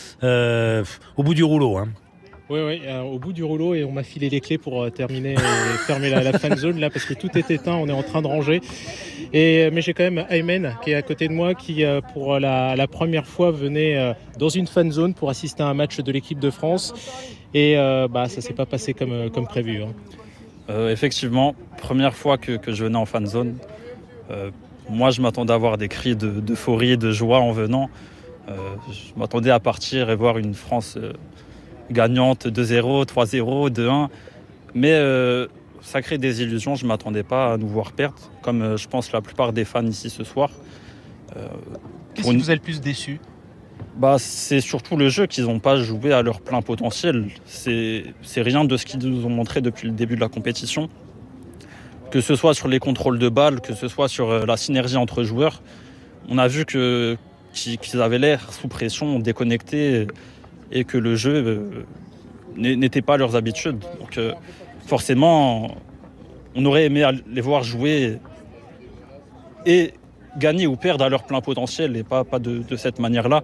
au bout du rouleau. Hein. Oui, au bout du rouleau et on m'a filé les clés pour terminer et fermer la fan zone là parce que tout est éteint, on est en train de ranger. Mais j'ai quand même Aymen qui est à côté de moi qui pour la première fois venait dans une fan zone pour assister à un match de l'équipe de France et ça s'est pas passé comme prévu. Hein. Effectivement, première fois que je venais en fan zone. Moi je m'attendais à avoir des cris d'euphorie, de joie en venant. Je m'attendais à partir et voir une France gagnante 2-0, 3-0, 2-1. Mais ça crée des illusions. Je ne m'attendais pas à nous voir perdre, comme je pense la plupart des fans ici ce soir. Qu'est-ce qui vous a le plus déçu ? C'est surtout le jeu qu'ils n'ont pas joué à leur plein potentiel. C'est rien de ce qu'ils nous ont montré depuis le début de la compétition. Que ce soit sur les contrôles de balles, que ce soit sur la synergie entre joueurs. On a vu qu'ils avaient l'air sous pression, déconnectés, et que le jeu n'était pas leurs habitudes. Donc forcément, on aurait aimé les voir jouer et gagner ou perdre à leur plein potentiel et pas de cette manière-là.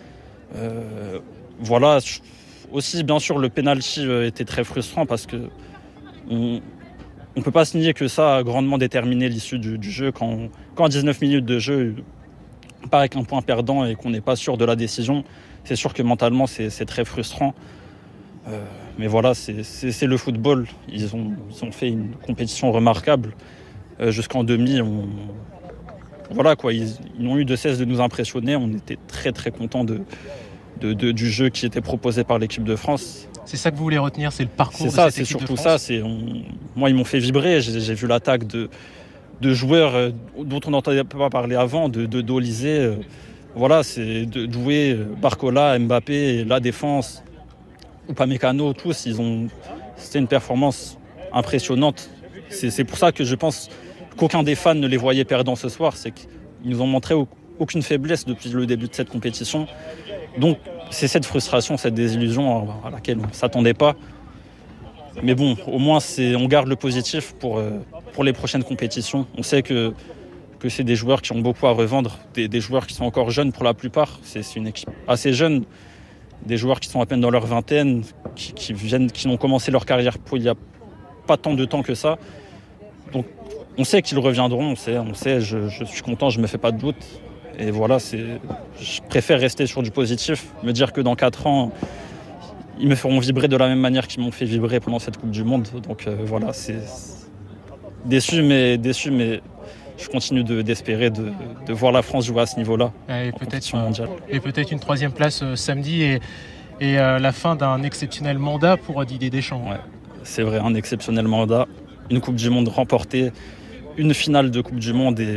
Voilà. Aussi, bien sûr, le penalty était très frustrant parce que on ne peut pas se nier que ça a grandement déterminé l'issue du jeu. Quand à 19 minutes de jeu, on part avec un point perdant et qu'on n'est pas sûr de la décision, c'est sûr que mentalement, c'est très frustrant. Mais voilà, c'est le football. Ils ont fait une compétition remarquable. Jusqu'en demi, voilà quoi, ils n'ont eu de cesse de nous impressionner. On était très très contents du jeu qui était proposé par l'équipe de France. C'est ça que vous voulez retenir, c'est le parcours de cette équipe de France ? C'est surtout ça. Moi, ils m'ont fait vibrer. J'ai vu l'attaque de joueurs dont on n'entendait pas parler avant, de Dolizé. Voilà, c'est de jouer Barcola, Mbappé, la défense, Upamecano, tous, c'était une performance impressionnante. C'est pour ça que je pense qu'aucun des fans ne les voyait perdants ce soir. C'est qu'ils nous ont montré aucune faiblesse depuis le début de cette compétition. Donc, c'est cette frustration, cette désillusion à laquelle on ne s'attendait pas. Mais bon, au moins, on garde le positif pour les prochaines compétitions. On sait que c'est des joueurs qui ont beaucoup à revendre, des joueurs qui sont encore jeunes pour la plupart. C'est une équipe assez jeune, des joueurs qui sont à peine dans leur vingtaine, qui n'ont commencé leur carrière il n'y a pas tant de temps que ça. Donc on sait qu'ils reviendront, on sait, je suis content, je ne me fais pas de doute. Et voilà, je préfère rester sur du positif, me dire que dans 4 ans, ils me feront vibrer de la même manière qu'ils m'ont fait vibrer pendant cette Coupe du Monde. Donc voilà, c'est déçu, mais je continue d'espérer de voir la France jouer à ce niveau-là en compétition mondiale. Et peut-être une 3e place samedi et la fin d'un exceptionnel mandat pour Didier Deschamps. Ouais, c'est vrai, un exceptionnel mandat. Une Coupe du Monde remportée, une finale de Coupe du Monde et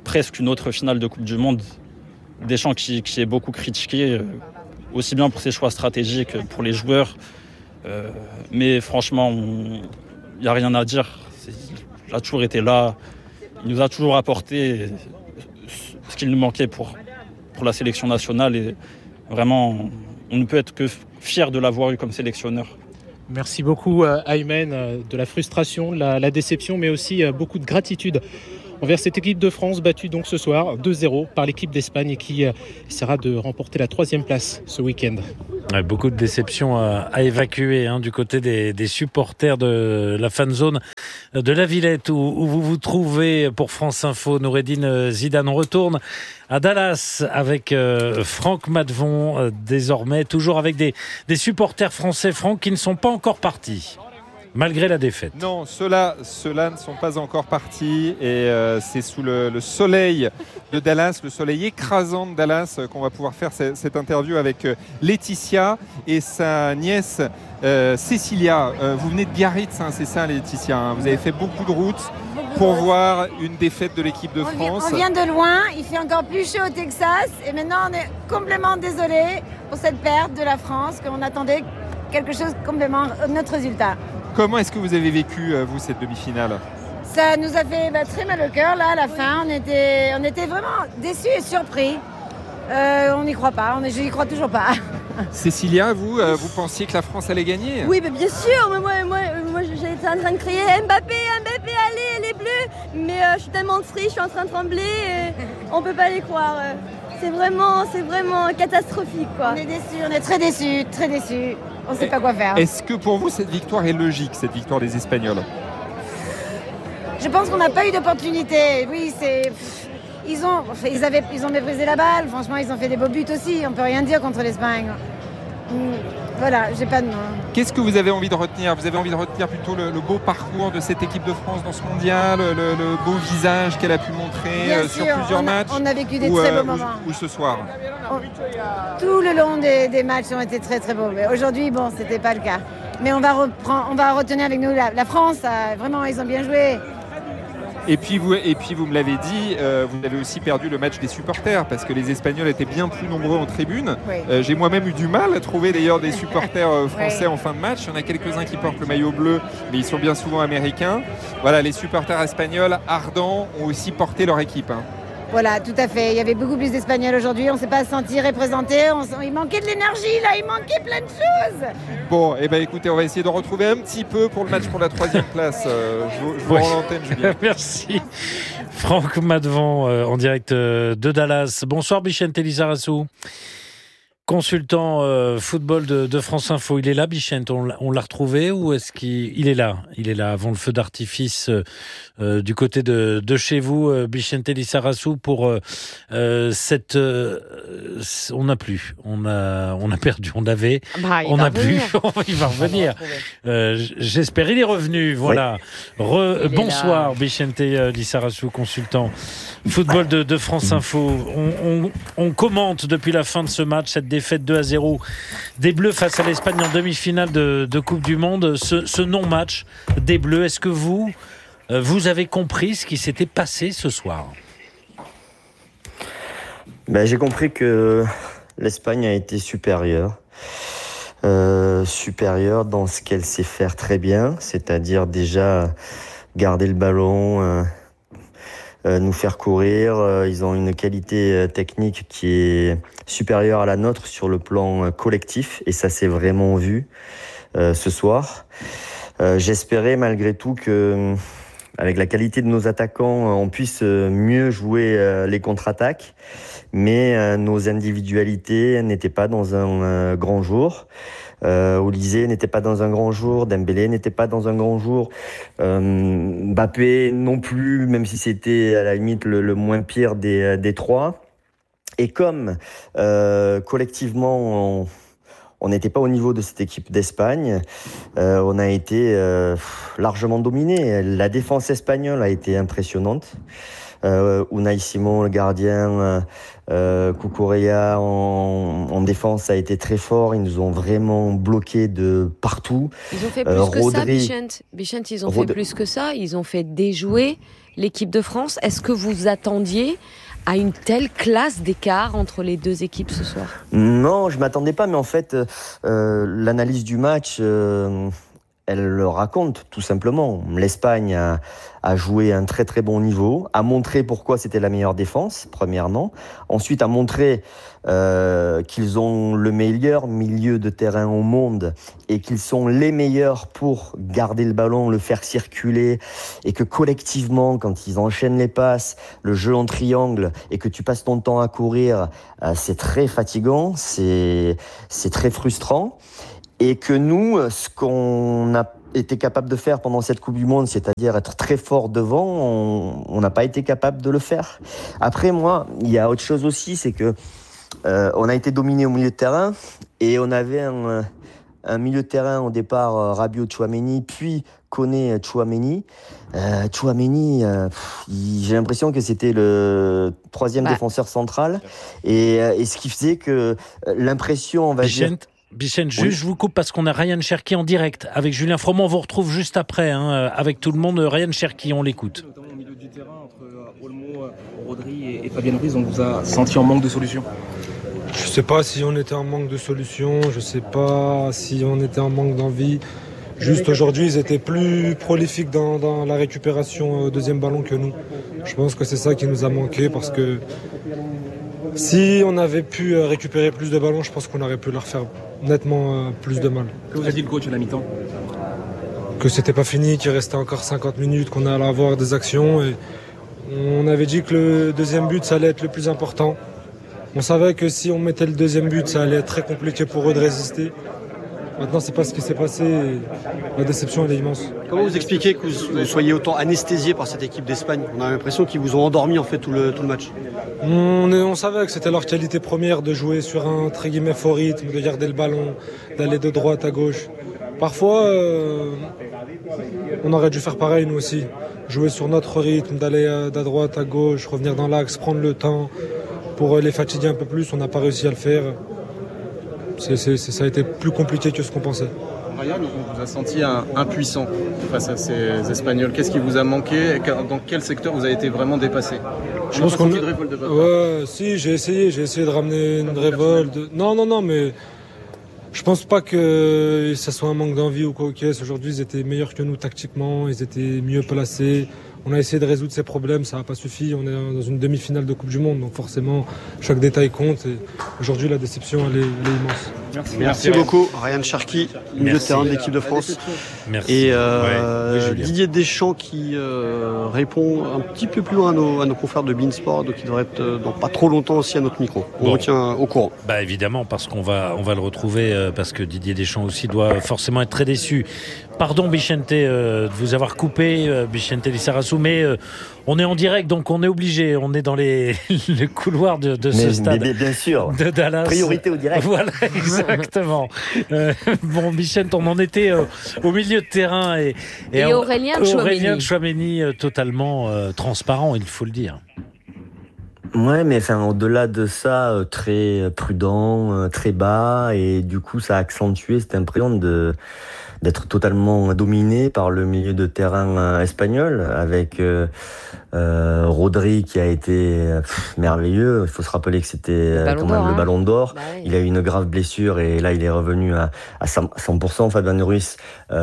presque une autre finale de Coupe du Monde. Deschamps qui est beaucoup critiqué, aussi bien pour ses choix stratégiques que pour les joueurs. Mais franchement, il n'y a rien à dire. Il a toujours été là. Il nous a toujours apporté ce qu'il nous manquait pour la sélection nationale. Et vraiment, on ne peut être que fier de l'avoir eu comme sélectionneur. Merci beaucoup Aymen, de la frustration, la déception, mais aussi beaucoup de gratitude envers cette équipe de France battue donc ce soir 2-0 par l'équipe d'Espagne et qui essaiera de remporter la 3e place ce week-end. Ouais, beaucoup de déceptions à évacuer du côté des supporters de la fan zone de la Villette où vous vous trouvez pour France Info. Noureddine Zidane retourne à Dallas avec Franck Matvon désormais, toujours avec des supporters français, Franck, qui ne sont pas encore partis. Malgré la défaite. Non, ceux-là ne sont pas encore partis et c'est sous le soleil de Dallas, le soleil écrasant de Dallas qu'on va pouvoir faire cette interview avec Laetitia et sa nièce Cécilia. Vous venez de Biarritz, c'est ça Laetitia, vous avez fait beaucoup de routes pour voir une défaite de l'équipe de France. On vient de loin, il fait encore plus chaud au Texas et maintenant on est complètement désolé pour cette perte de la France, qu'on attendait quelque chose complètement notre résultat. Comment est-ce que vous avez vécu, vous, cette demi-finale ? Ça nous a fait très mal au cœur, là, à la fin. On était vraiment déçus et surpris. On n'y croit pas, je n'y crois toujours pas. Cécilia, vous pensiez que la France allait gagner ? Oui, mais bien sûr. Moi j'étais en train de crier Mbappé, allez, les bleus. Mais je suis tellement triste, je suis en train de trembler. On ne peut pas les croire. C'est vraiment catastrophique, quoi. On est déçus, on est très déçus. On ne sait pas quoi faire. Est-ce que pour vous, cette victoire est logique, cette victoire des Espagnols ? Je pense qu'on n'a pas eu d'opportunité. Oui, ils ont méprisé la balle. Franchement, ils ont fait des beaux buts aussi. On ne peut rien dire contre l'Espagne. Voilà, j'ai pas de nom. Qu'est-ce que vous avez envie de retenir ? Vous avez envie de retenir plutôt le beau parcours de cette équipe de France dans ce mondial, le beau visage qu'elle a pu montrer sur plusieurs matchs ? On a vécu des très beaux moments. Ou ce soir ? Tout le long des matchs ont été très très beaux. Mais aujourd'hui, c'était pas le cas. Mais on va retenir avec nous la France. Vraiment, ils ont bien joué. Et puis vous me l'avez dit, vous avez aussi perdu le match des supporters parce que les Espagnols étaient bien plus nombreux en tribune. Oui. J'ai moi-même eu du mal à trouver d'ailleurs des supporters français en fin de match. Il y en a quelques-uns qui portent le maillot bleu, mais ils sont bien souvent américains. Voilà, les supporters espagnols ardents ont aussi porté leur équipe. Voilà, tout à fait. Il y avait beaucoup plus d'Espagnols aujourd'hui. On ne s'est pas senti représenté. Il manquait de l'énergie, là. Il manquait plein de choses. Bon, écoutez, on va essayer de retrouver un petit peu pour le match pour la 3e place. Je vous rends l'antenne, Julien. Merci. Franck Matvon, en direct de Dallas. Bonsoir, Bichente Lizarazu. Consultant football de France Info. Il est là, Bichente, on l'a retrouvé ou est-ce qu'il est là ? Il est là avant le feu d'artifice du côté de chez vous, Bichente Lizarazu, pour cette... on n'a plus, on a perdu, on avait, on n'a plus, il va revenir. J'espère, il est revenu, voilà. Oui. Bonsoir, Bichente Lizarazu, consultant football de France Info. On commente depuis la fin de ce match cette défaite 2-0 des Bleus face à l'Espagne en demi-finale de Coupe du Monde. Ce non-match des Bleus, est-ce que vous avez compris ce qui s'était passé ce soir ? J'ai compris que l'Espagne a été supérieure. Supérieure dans ce qu'elle sait faire très bien, c'est-à-dire déjà garder le ballon, nous faire courir. Ils ont une qualité technique qui est supérieure à la nôtre sur le plan collectif et ça s'est vraiment vu ce soir. J'espérais malgré tout que avec la qualité de nos attaquants, on puisse mieux jouer les contre-attaques, mais nos individualités n'étaient pas dans un grand jour. Olysée n'était pas dans un grand jour, Dembélé n'était pas dans un grand jour, Mbappé non plus, même si c'était à la limite le moins pire des trois. Et comme collectivement on n'était pas au niveau de cette équipe d'Espagne. On a été largement dominé. La défense espagnole a été impressionnante. Unai Simon, le gardien, Cucurella en défense a été très fort. Ils nous ont vraiment bloqués de partout. Ils ont fait plus que ça, Bichent, ils ont fait plus que ça. Ils ont fait déjouer l'équipe de France. Est-ce que vous attendiez à une telle classe d'écart entre les deux équipes ce soir? Non, je ne m'attendais pas, mais en fait, l'analyse du match, elle le raconte tout simplement. L'Espagne a joué un très très bon niveau, a montré pourquoi c'était la meilleure défense, premièrement. Ensuite, a montré qu'ils ont le meilleur milieu de terrain au monde et qu'ils sont les meilleurs pour garder le ballon, le faire circuler, et que collectivement, quand ils enchaînent les passes, le jeu en triangle, et que tu passes ton temps à courir, c'est très fatigant, c'est très frustrant. Et que nous, ce qu'on a été capable de faire pendant cette Coupe du Monde, c'est-à-dire être très fort devant, on n'a pas été capable de le faire. Après, moi, il y a autre chose aussi, c'est que on a été dominé au milieu de terrain, et on avait un milieu de terrain au départ, Rabiot-Tchouaméni, puis Koné-Tchouaméni. Tchouaméni, j'ai l'impression que c'était le troisième défenseur central, et ce qui faisait que l'impression, on va dire... Bichent, juste je vous coupe parce qu'on a Ryan Cherki en direct avec Julien Froment. On vous retrouve juste après, avec tout le monde. Ryan Cherki, on l'écoute. Notamment au milieu du terrain, entre Olmo, Rodri et Fabien Ruiz, on vous a senti en manque de solutions? Je ne sais pas si on était en manque de solutions, je ne sais pas si on était en manque d'envie. Juste aujourd'hui, ils étaient plus prolifiques dans la récupération au deuxième ballon que nous. Je pense que c'est ça qui nous a manqué, parce que si on avait pu récupérer plus de ballons, je pense qu'on aurait pu leur faire nettement plus de mal. Que vous a dit le coach à la mi-temps? Que c'était pas fini, qu'il restait encore 50 minutes, qu'on allait avoir des actions. Et on avait dit que le deuxième but, ça allait être le plus important. On savait que si on mettait le deuxième but, ça allait être très compliqué pour eux de résister. Maintenant, c'est pas ce qui s'est passé. La déception, elle est immense. Comment vous expliquez que vous soyez autant anesthésié par cette équipe d'Espagne? On a l'impression qu'ils vous ont endormi en fait tout le match. On savait que c'était leur qualité première de jouer sur un très guillemets fort rythme, de garder le ballon, d'aller de droite à gauche. Parfois, on aurait dû faire pareil nous aussi. Jouer sur notre rythme, d'aller de droite à gauche, revenir dans l'axe, prendre le temps pour les fatiguer un peu plus. On n'a pas réussi à le faire. Ça a été plus compliqué que ce qu'on pensait. Ryan, on vous a senti impuissant face à ces Espagnols. Qu'est-ce qui vous a manqué? Dans quel secteur vous avez été vraiment dépassé? Je pense qu'on... Ouais, si, j'ai essayé de ramener une révolte. Non, mais je pense pas que ça soit un manque d'envie ou quoi. Aujourd'hui, ils étaient meilleurs que nous tactiquement, ils étaient mieux placés. On a essayé de résoudre ces problèmes, ça n'a pas suffi. On est dans une demi-finale de Coupe du Monde, donc forcément, chaque détail compte. Et aujourd'hui, la déception, elle est immense. Merci beaucoup, Ryan Cherki, milieu de terrain de l'équipe de France. Merci. Et Didier Deschamps qui répond un petit peu plus loin à nos confrères de Beansport, donc il devrait être dans pas trop longtemps aussi à notre micro. On retient au courant. Bah évidemment, parce qu'on va le retrouver, parce que Didier Deschamps aussi doit forcément être très déçu. Pardon Bichente de vous avoir coupé, Bichente Lissarazu, mais on est en direct, donc on est obligé. On est dans les couloirs de ce stade. Mais bien sûr. De Dallas. Priorité au direct. Voilà, exactement. Bon, Bichente, on en était au milieu de terrain et Aurélien Tchouaméni totalement transparent, il faut le dire. Ouais, mais au-delà de ça, très prudent, très bas, et du coup, ça a accentué cette impression d'être totalement dominé par le milieu de terrain espagnol, avec Rodri qui a été merveilleux. Il faut se rappeler que c'était quand même le Ballon d'Or. Bah oui. Il a eu une grave blessure et là il est revenu à 100%. Fabien Ruiz,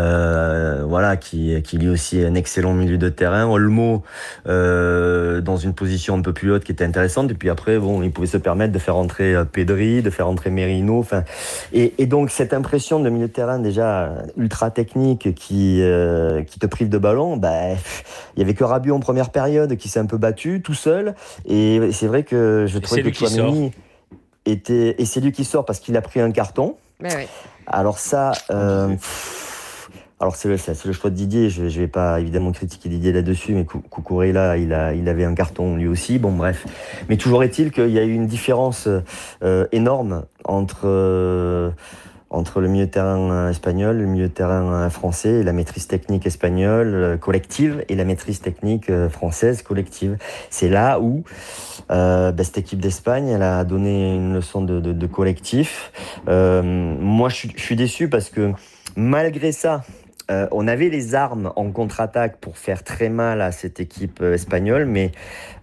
qui lui aussi est un excellent milieu de terrain. Olmo dans une position un peu plus haute qui était intéressante. Et puis après, il pouvait se permettre de faire entrer Pedri, de faire entrer Merino. Et donc cette impression de milieu de terrain déjà ultra technique qui te prive de ballon, il y avait que Rabiot en première période qui s'est un peu battu tout seul, et c'est vrai que je trouvais que Tchouaméni était, et c'est lui qui sort parce qu'il a pris un carton. Ouais. Alors ça alors c'est le choix de Didier, je vais pas évidemment critiquer Didier là-dessus, mais Cucurella il avait un carton lui aussi, bon bref, mais toujours est-il qu'il y a eu une différence énorme entre entre le milieu de terrain espagnol, le milieu de terrain français, et la maîtrise technique espagnole collective et la maîtrise technique française collective. C'est là où cette équipe d'Espagne, elle a donné une leçon de collectif. Moi, je suis déçu parce que malgré ça, on avait les armes en contre-attaque pour faire très mal à cette équipe espagnole, mais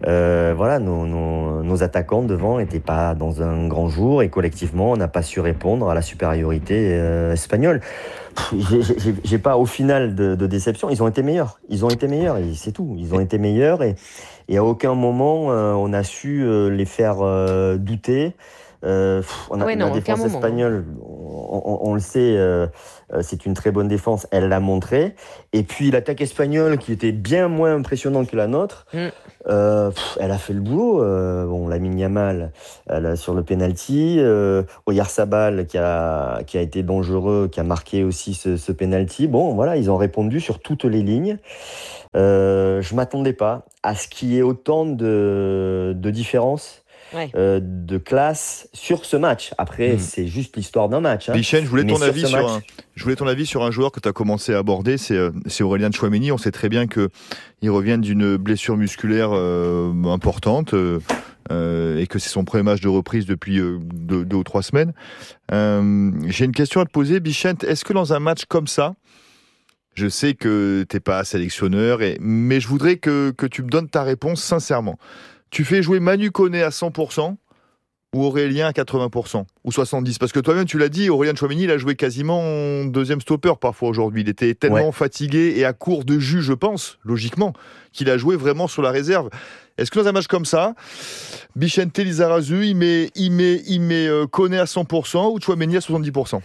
nos attaquants devant n'étaient pas dans un grand jour et collectivement, on n'a pas su répondre à la supériorité espagnole. J'ai pas au final de déception. Ils ont été meilleurs et c'est tout. Ils ont été meilleurs et à aucun moment on a su les faire douter. La défense espagnole, on le sait, c'est une très bonne défense, elle l'a montré. Et puis l'attaque espagnole, qui était bien moins impressionnante que la nôtre, elle a fait le boulot. Lamine Yamal sur le penalty, Oyarzabal qui a été dangereux, qui a marqué aussi ce penalty. Ils ont répondu sur toutes les lignes. Je m'attendais pas à ce qu'il y ait autant de différences. De classe sur ce match. Après, c'est juste l'histoire d'un match. Bichen, je voulais ton avis sur un joueur que tu as commencé à aborder, c'est Aurélien Tchouaméni. On sait très bien qu'il revient d'une blessure musculaire importante et que c'est son premier match de reprise depuis 2 ou 3 semaines. J'ai une question à te poser, Bichen. Est-ce que dans un match comme ça, je sais que tu n'es pas sélectionneur, mais je voudrais que tu me donnes ta réponse sincèrement. Tu fais jouer Manu Koné à 100% ou Aurélien à 80% ou 70%? Parce que toi-même, tu l'as dit, Aurélien Tchouaméni, il a joué quasiment en deuxième stopper parfois aujourd'hui. Il était tellement fatigué et à court de jus, je pense, logiquement, qu'il a joué vraiment sur la réserve. Est-ce que dans un match comme ça, Bichente Lizarazu, il met Koné à 100% ou Tchouaméni à 70%?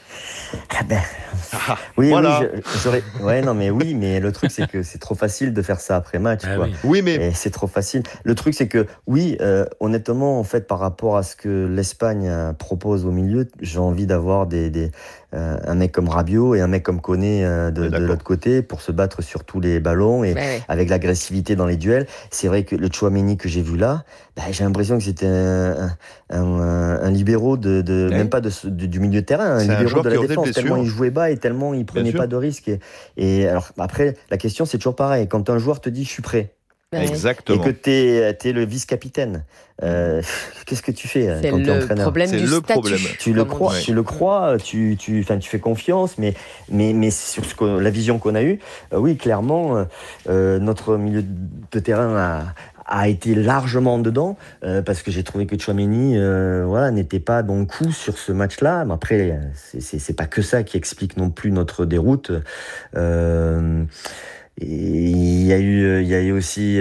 Oui, mais le truc c'est que c'est trop facile de faire ça après match. Et c'est trop facile. Le truc c'est que honnêtement, en fait, par rapport à ce que l'Espagne propose au milieu, j'ai envie d'avoir un mec comme Rabiot et un mec comme Koné de l'autre côté pour se battre sur tous les ballons et avec l'agressivité dans les duels. C'est vrai que le Tchouaméni que j'ai vu là, j'ai l'impression que c'était un libéraux même pas du milieu de terrain, un libéraux de la défense, tellement il jouait bas et tellement il prenait pas de risques. Et alors après, la question c'est toujours pareil, quand un joueur te dit je suis prêt, exactement, et que t'es le vice-capitaine, qu'est-ce que tu fais quand t'es entraîneur? C'est le problème. Tu le crois, tu fais confiance, mais sur la vision qu'on a eue, clairement, notre milieu de terrain a été largement dedans, parce que j'ai trouvé que Tchouaméni n'était pas dans le coup sur ce match-là. Mais après, c'est pas que ça qui explique non plus notre déroute. Et il y a eu aussi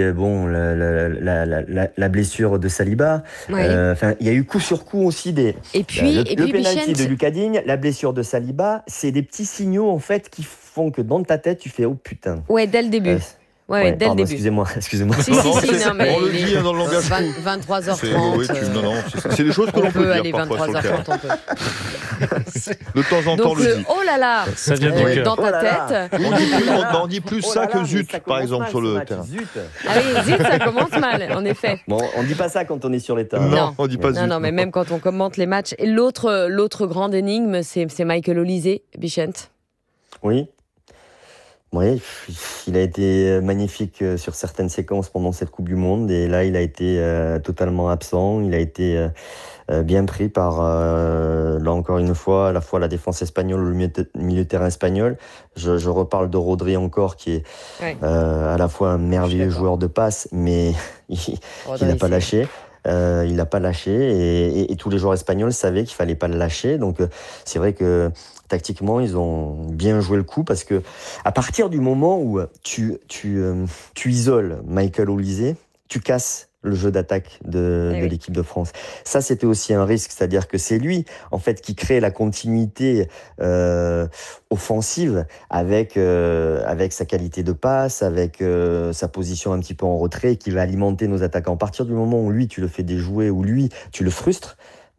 la blessure de Saliba. Il y a eu coup sur coup aussi le penalty de Lucas Digne, la blessure de Saliba. C'est des petits signaux en fait qui font que dans ta tête tu fais oh putain. Dès le début. Dès le début. Excusez-moi. On le dit dans le langage. 23h30. C'est des choses que l'on peut aller dire parfois. 23h30, on peut. De temps en temps, on le dit. Oh là là, ça vient du cœur. Dans ta tête. On dit plus ça que zut, par exemple, sur le terrain. Ah oui, zut, ça commence mal, en effet. Bon, on dit pas ça quand on est sur les terrains. Non, on dit pas zut. Non, mais même quand on commente les matchs. Et l'autre grande énigme, c'est Michael Olise, Bichente. Oui, il a été magnifique sur certaines séquences pendant cette Coupe du Monde et là il a été totalement absent. Il a été bien pris par, là encore une fois, à la fois la défense espagnole ou le milieu de terrain espagnol. Je reparle de Rodri encore qui est à la fois un merveilleux joueur de passe, mais il n'a pas lâché. Il n'a pas lâché et tous les joueurs espagnols savaient qu'il fallait pas le lâcher. Donc c'est vrai que tactiquement ils ont bien joué le coup parce que à partir du moment où tu isoles Michael Olise, tu casses le jeu d'attaque de l'équipe de France. Ça, c'était aussi un risque, c'est-à-dire que c'est lui, en fait, qui crée la continuité offensive avec sa qualité de passe, avec sa position un petit peu en retrait, qui va alimenter nos attaquants. À partir du moment où lui, tu le fais déjouer, ou lui, tu le frustres,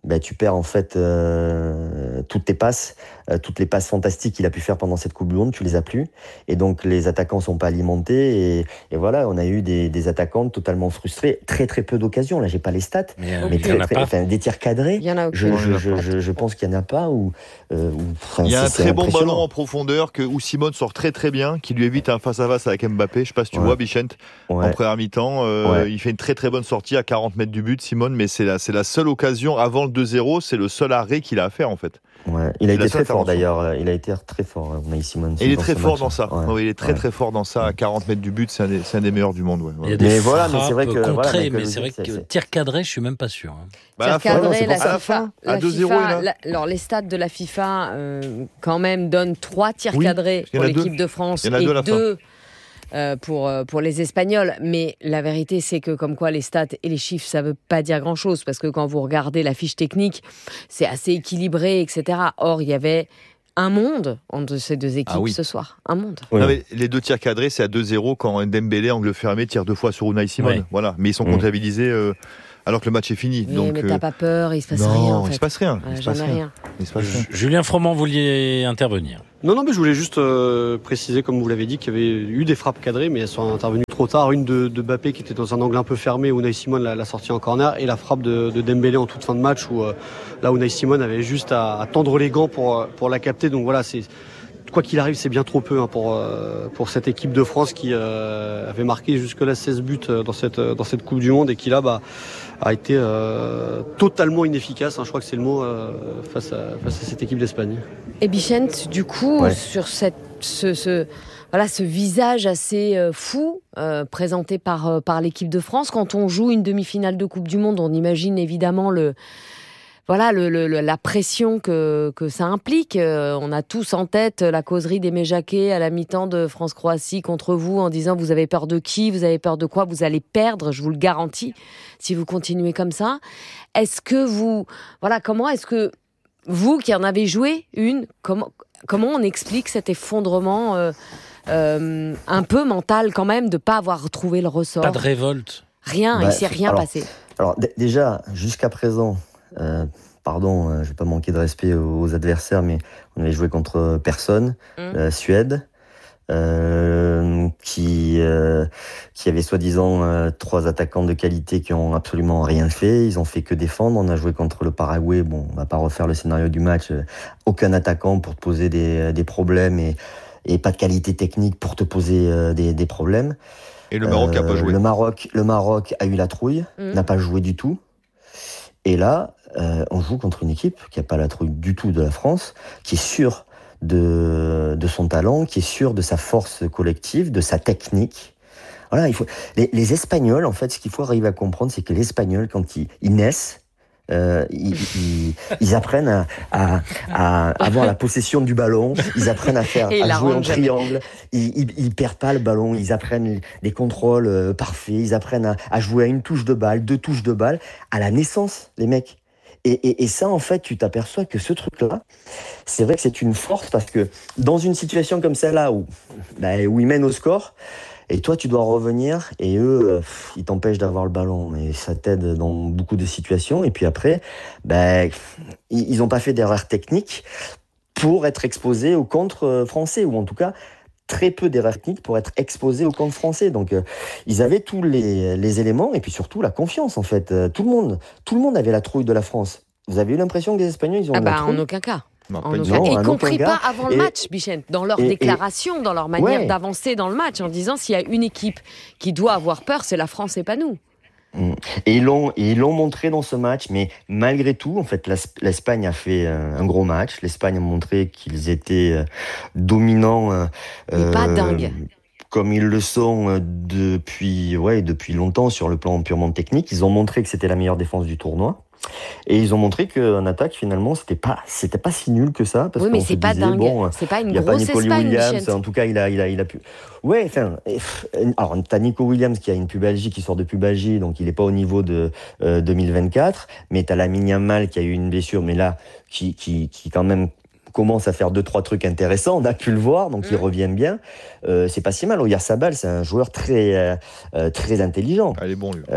tu perds en fait toutes tes passes, toutes les passes fantastiques qu'il a pu faire pendant cette Coupe du Monde, tu les as plus. Et donc les attaquants sont pas alimentés. Et voilà, on a eu des attaquants totalement frustrés. Très très peu d'occasions. Là, j'ai pas les stats, mais des tirs cadrés. Je pense qu'il y en a pas. Il y a un très bon ballon en profondeur où Simone sort très très bien, qui lui évite un face-à-face avec Mbappé. Je sais pas si tu vois, Bichente, en première mi-temps. Il fait une très très bonne sortie à 40 mètres du but, Simone, mais c'est la seule occasion avant le 2-0, c'est le seul arrêt qu'il a à faire en fait. Ouais, il a été très fort d'ailleurs, il a été très fort, Simone. Il est très fort dans ça. Il est très fort dans ça, à 40 mètres du but, c'est un des meilleurs du monde. Il y a des frappes contrées, mais c'est vrai que tir cadré, je suis même pas sûr. Tir cadré, la FIFA, à 2-0. Alors les stats de la FIFA quand même donnent 3 tirs cadrés pour l'équipe de France et 2 pour les Espagnols, mais la vérité c'est que comme quoi les stats et les chiffres ça veut pas dire grand chose, parce que quand vous regardez la fiche technique c'est assez équilibré, etc. Or il y avait un monde entre ces deux équipes ce soir, un monde. Non, mais les 2 tirs cadrés c'est à 2-0 quand Dembélé angle fermé tire 2 fois sur Unai Simon, voilà, mais ils sont comptabilisés alors que le match est fini. Mais t'as pas peur, il se passe rien. Non, il se passe rien. Julien Froment, vous vouliez intervenir? Non, mais je voulais juste préciser, comme vous l'avez dit, qu'il y avait eu des frappes cadrées, mais elles sont intervenues trop tard. Une de Mbappé qui était dans un angle un peu fermé, où Unai Simon l'a sorti en corner, et la frappe de Dembélé en toute fin de match, où là Unai Simon avait juste à tendre les gants pour la capter. Donc voilà, quoi qu'il arrive, c'est bien trop peu pour cette équipe de France qui avait marqué jusque-là 16 buts dans cette Coupe du Monde et qui là a été totalement inefficace, je crois que c'est le mot, face à cette équipe d'Espagne. Et Bichente, du coup, sur ce visage assez fou présenté par l'équipe de France, quand on joue une demi-finale de Coupe du Monde, on imagine évidemment la pression que ça implique. On a tous en tête la causerie d'Aimé Jacquet à la mi-temps de France-Croatie contre vous en disant vous avez peur de qui, vous avez peur de quoi, vous allez perdre, je vous le garantis, si vous continuez comme ça. Comment est-ce que vous qui en avez joué une, comment on explique cet effondrement un peu mental quand même de pas avoir trouvé le ressort? Pas de révolte. Rien, il s'est rien passé. Alors déjà, jusqu'à présent, je vais pas manquer de respect aux adversaires, mais on avait joué contre personne, Suède, qui avait soi-disant 3 attaquants de qualité qui ont absolument rien fait, ils ont fait que défendre. On a joué contre le Paraguay, on va pas refaire le scénario du match, aucun attaquant pour te poser des problèmes et pas de qualité technique pour te poser des problèmes. Et le Maroc a pas joué. Le Maroc a eu la trouille, n'a pas joué du tout. Et là, on joue contre une équipe qui n'a pas la trouille du tout de la France, qui est sûre de son talent, qui est sûre de sa force collective, de sa technique. Voilà, les Espagnols, en fait, ce qu'il faut arriver à comprendre, c'est que les Espagnols, quand ils naissent, ils apprennent à avoir la possession du ballon, ils apprennent à jouer en triangle, ils perdent pas le ballon, ils apprennent des contrôles parfaits, ils apprennent à jouer à 1 touche de balle, 2 touches de balle à la naissance, les mecs. Et ça, en fait, tu t'aperçois que ce truc-là, c'est vrai que c'est une force, parce que dans une situation comme celle-là où ils mènent au score, et toi, tu dois revenir, et eux, ils t'empêchent d'avoir le ballon. Et ça t'aide dans beaucoup de situations. Et puis après, ils n'ont pas fait d'erreur technique pour être exposés au contre français, ou en tout cas, très peu d'erreurs techniques pour être exposés au contre français. Donc, ils avaient tous les éléments, et puis surtout la confiance, en fait. Tout le monde avait la trouille de la France. Vous avez eu l'impression que les Espagnols, ils ont la trouille? En aucun cas. Y compris pas avant le match, Bichente, dans leur déclaration, dans leur manière d'avancer dans le match, en disant s'il y a une équipe qui doit avoir peur, c'est la France et pas nous. Et ils l'ont montré dans ce match, mais malgré tout, en fait, l'Espagne a fait un gros match. L'Espagne a montré qu'ils étaient dominants. Mais pas dingue. Comme ils le sont depuis longtemps sur le plan purement technique. Ils ont montré que c'était la meilleure défense du tournoi. Et ils ont montré qu'en attaque, finalement, c'était pas si nul que ça. Parce mais c'est pas dingue. C'est pas une grosse Espagne, Williams. En tout cas, il a pu. Ouais, alors, t'as Nico Williams qui a une pubalgie, qui sort de pubalgie, donc il est pas au niveau de 2024. Mais t'as Lamine Yamal qui a eu une blessure, mais là, qui quand même commence à faire 2-3 trucs intéressants. On a pu le voir, donc il revient bien. C'est pas si mal. Oyarzabal, c'est un joueur très intelligent. Elle est bon, lui.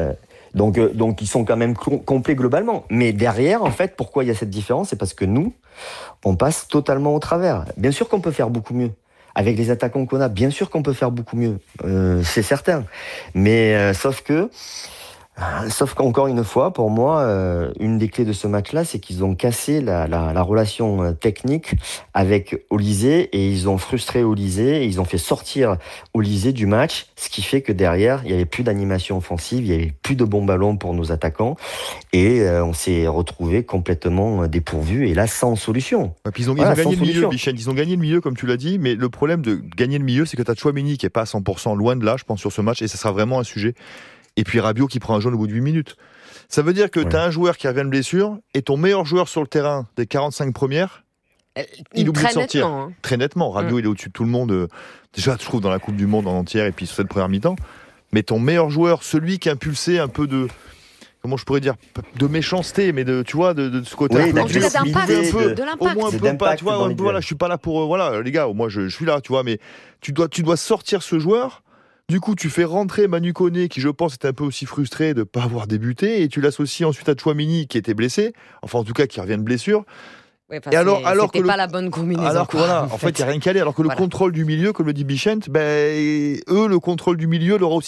Donc ils sont quand même complets globalement. Mais derrière, en fait, pourquoi il y a cette différence ? C'est parce que nous, on passe totalement au travers. Bien sûr qu'on peut faire beaucoup mieux. Avec les attaquants qu'on a, bien sûr qu'on peut faire beaucoup mieux. C'est certain. Mais sauf qu'encore une fois, pour moi, une des clés de ce match-là, c'est qu'ils ont cassé la relation technique avec Olysée et ils ont frustré Olysée et ils ont fait sortir Olysée du match, ce qui fait que derrière, il n'y avait plus d'animation offensive, il n'y avait plus de bons ballons pour nos attaquants et on s'est retrouvé complètement dépourvu et là, sans solution. Et puis ils ont gagné le milieu, Bichette. Ils ont gagné le milieu, comme tu l'as dit, mais le problème de gagner le milieu, c'est que tu as Tchouaméni qui n'est pas à 100%, loin de là, je pense, sur ce match et ça sera vraiment un sujet. Et puis Rabiot qui prend un jaune au bout de 8 minutes. Ça veut dire que tu as un joueur qui revient de blessure et ton meilleur joueur sur le terrain des 45 premières, il oublie de sortir. Nettement, hein. Très nettement. Rabiot, il est au-dessus de tout le monde. Déjà, je trouve, dans la Coupe du Monde en entière et puis sur cette première mi-temps. Mais ton meilleur joueur, celui qui a impulsé un peu de... Comment je pourrais dire, de méchanceté, mais de, tu vois, de ce côté. Oui, d'impact, de l'impact. Au moins un peu pas, tu vois, voilà, je suis pas là pour, voilà, les gars, moi je suis là, tu vois, mais tu dois sortir ce joueur. Du coup, tu fais rentrer Manu Koné, qui je pense était un peu aussi frustré de ne pas avoir débuté, et tu l'associes ensuite à Tchouaméni, qui était blessé, enfin en tout cas qui revient de blessure. Ouais, et alors que pas la bonne combinaison. Alors que voilà, en fait, il n'y a rien qu'à aller. Alors que le contrôle du milieu, comme le dit Bichette, le contrôle du milieu leur a aussi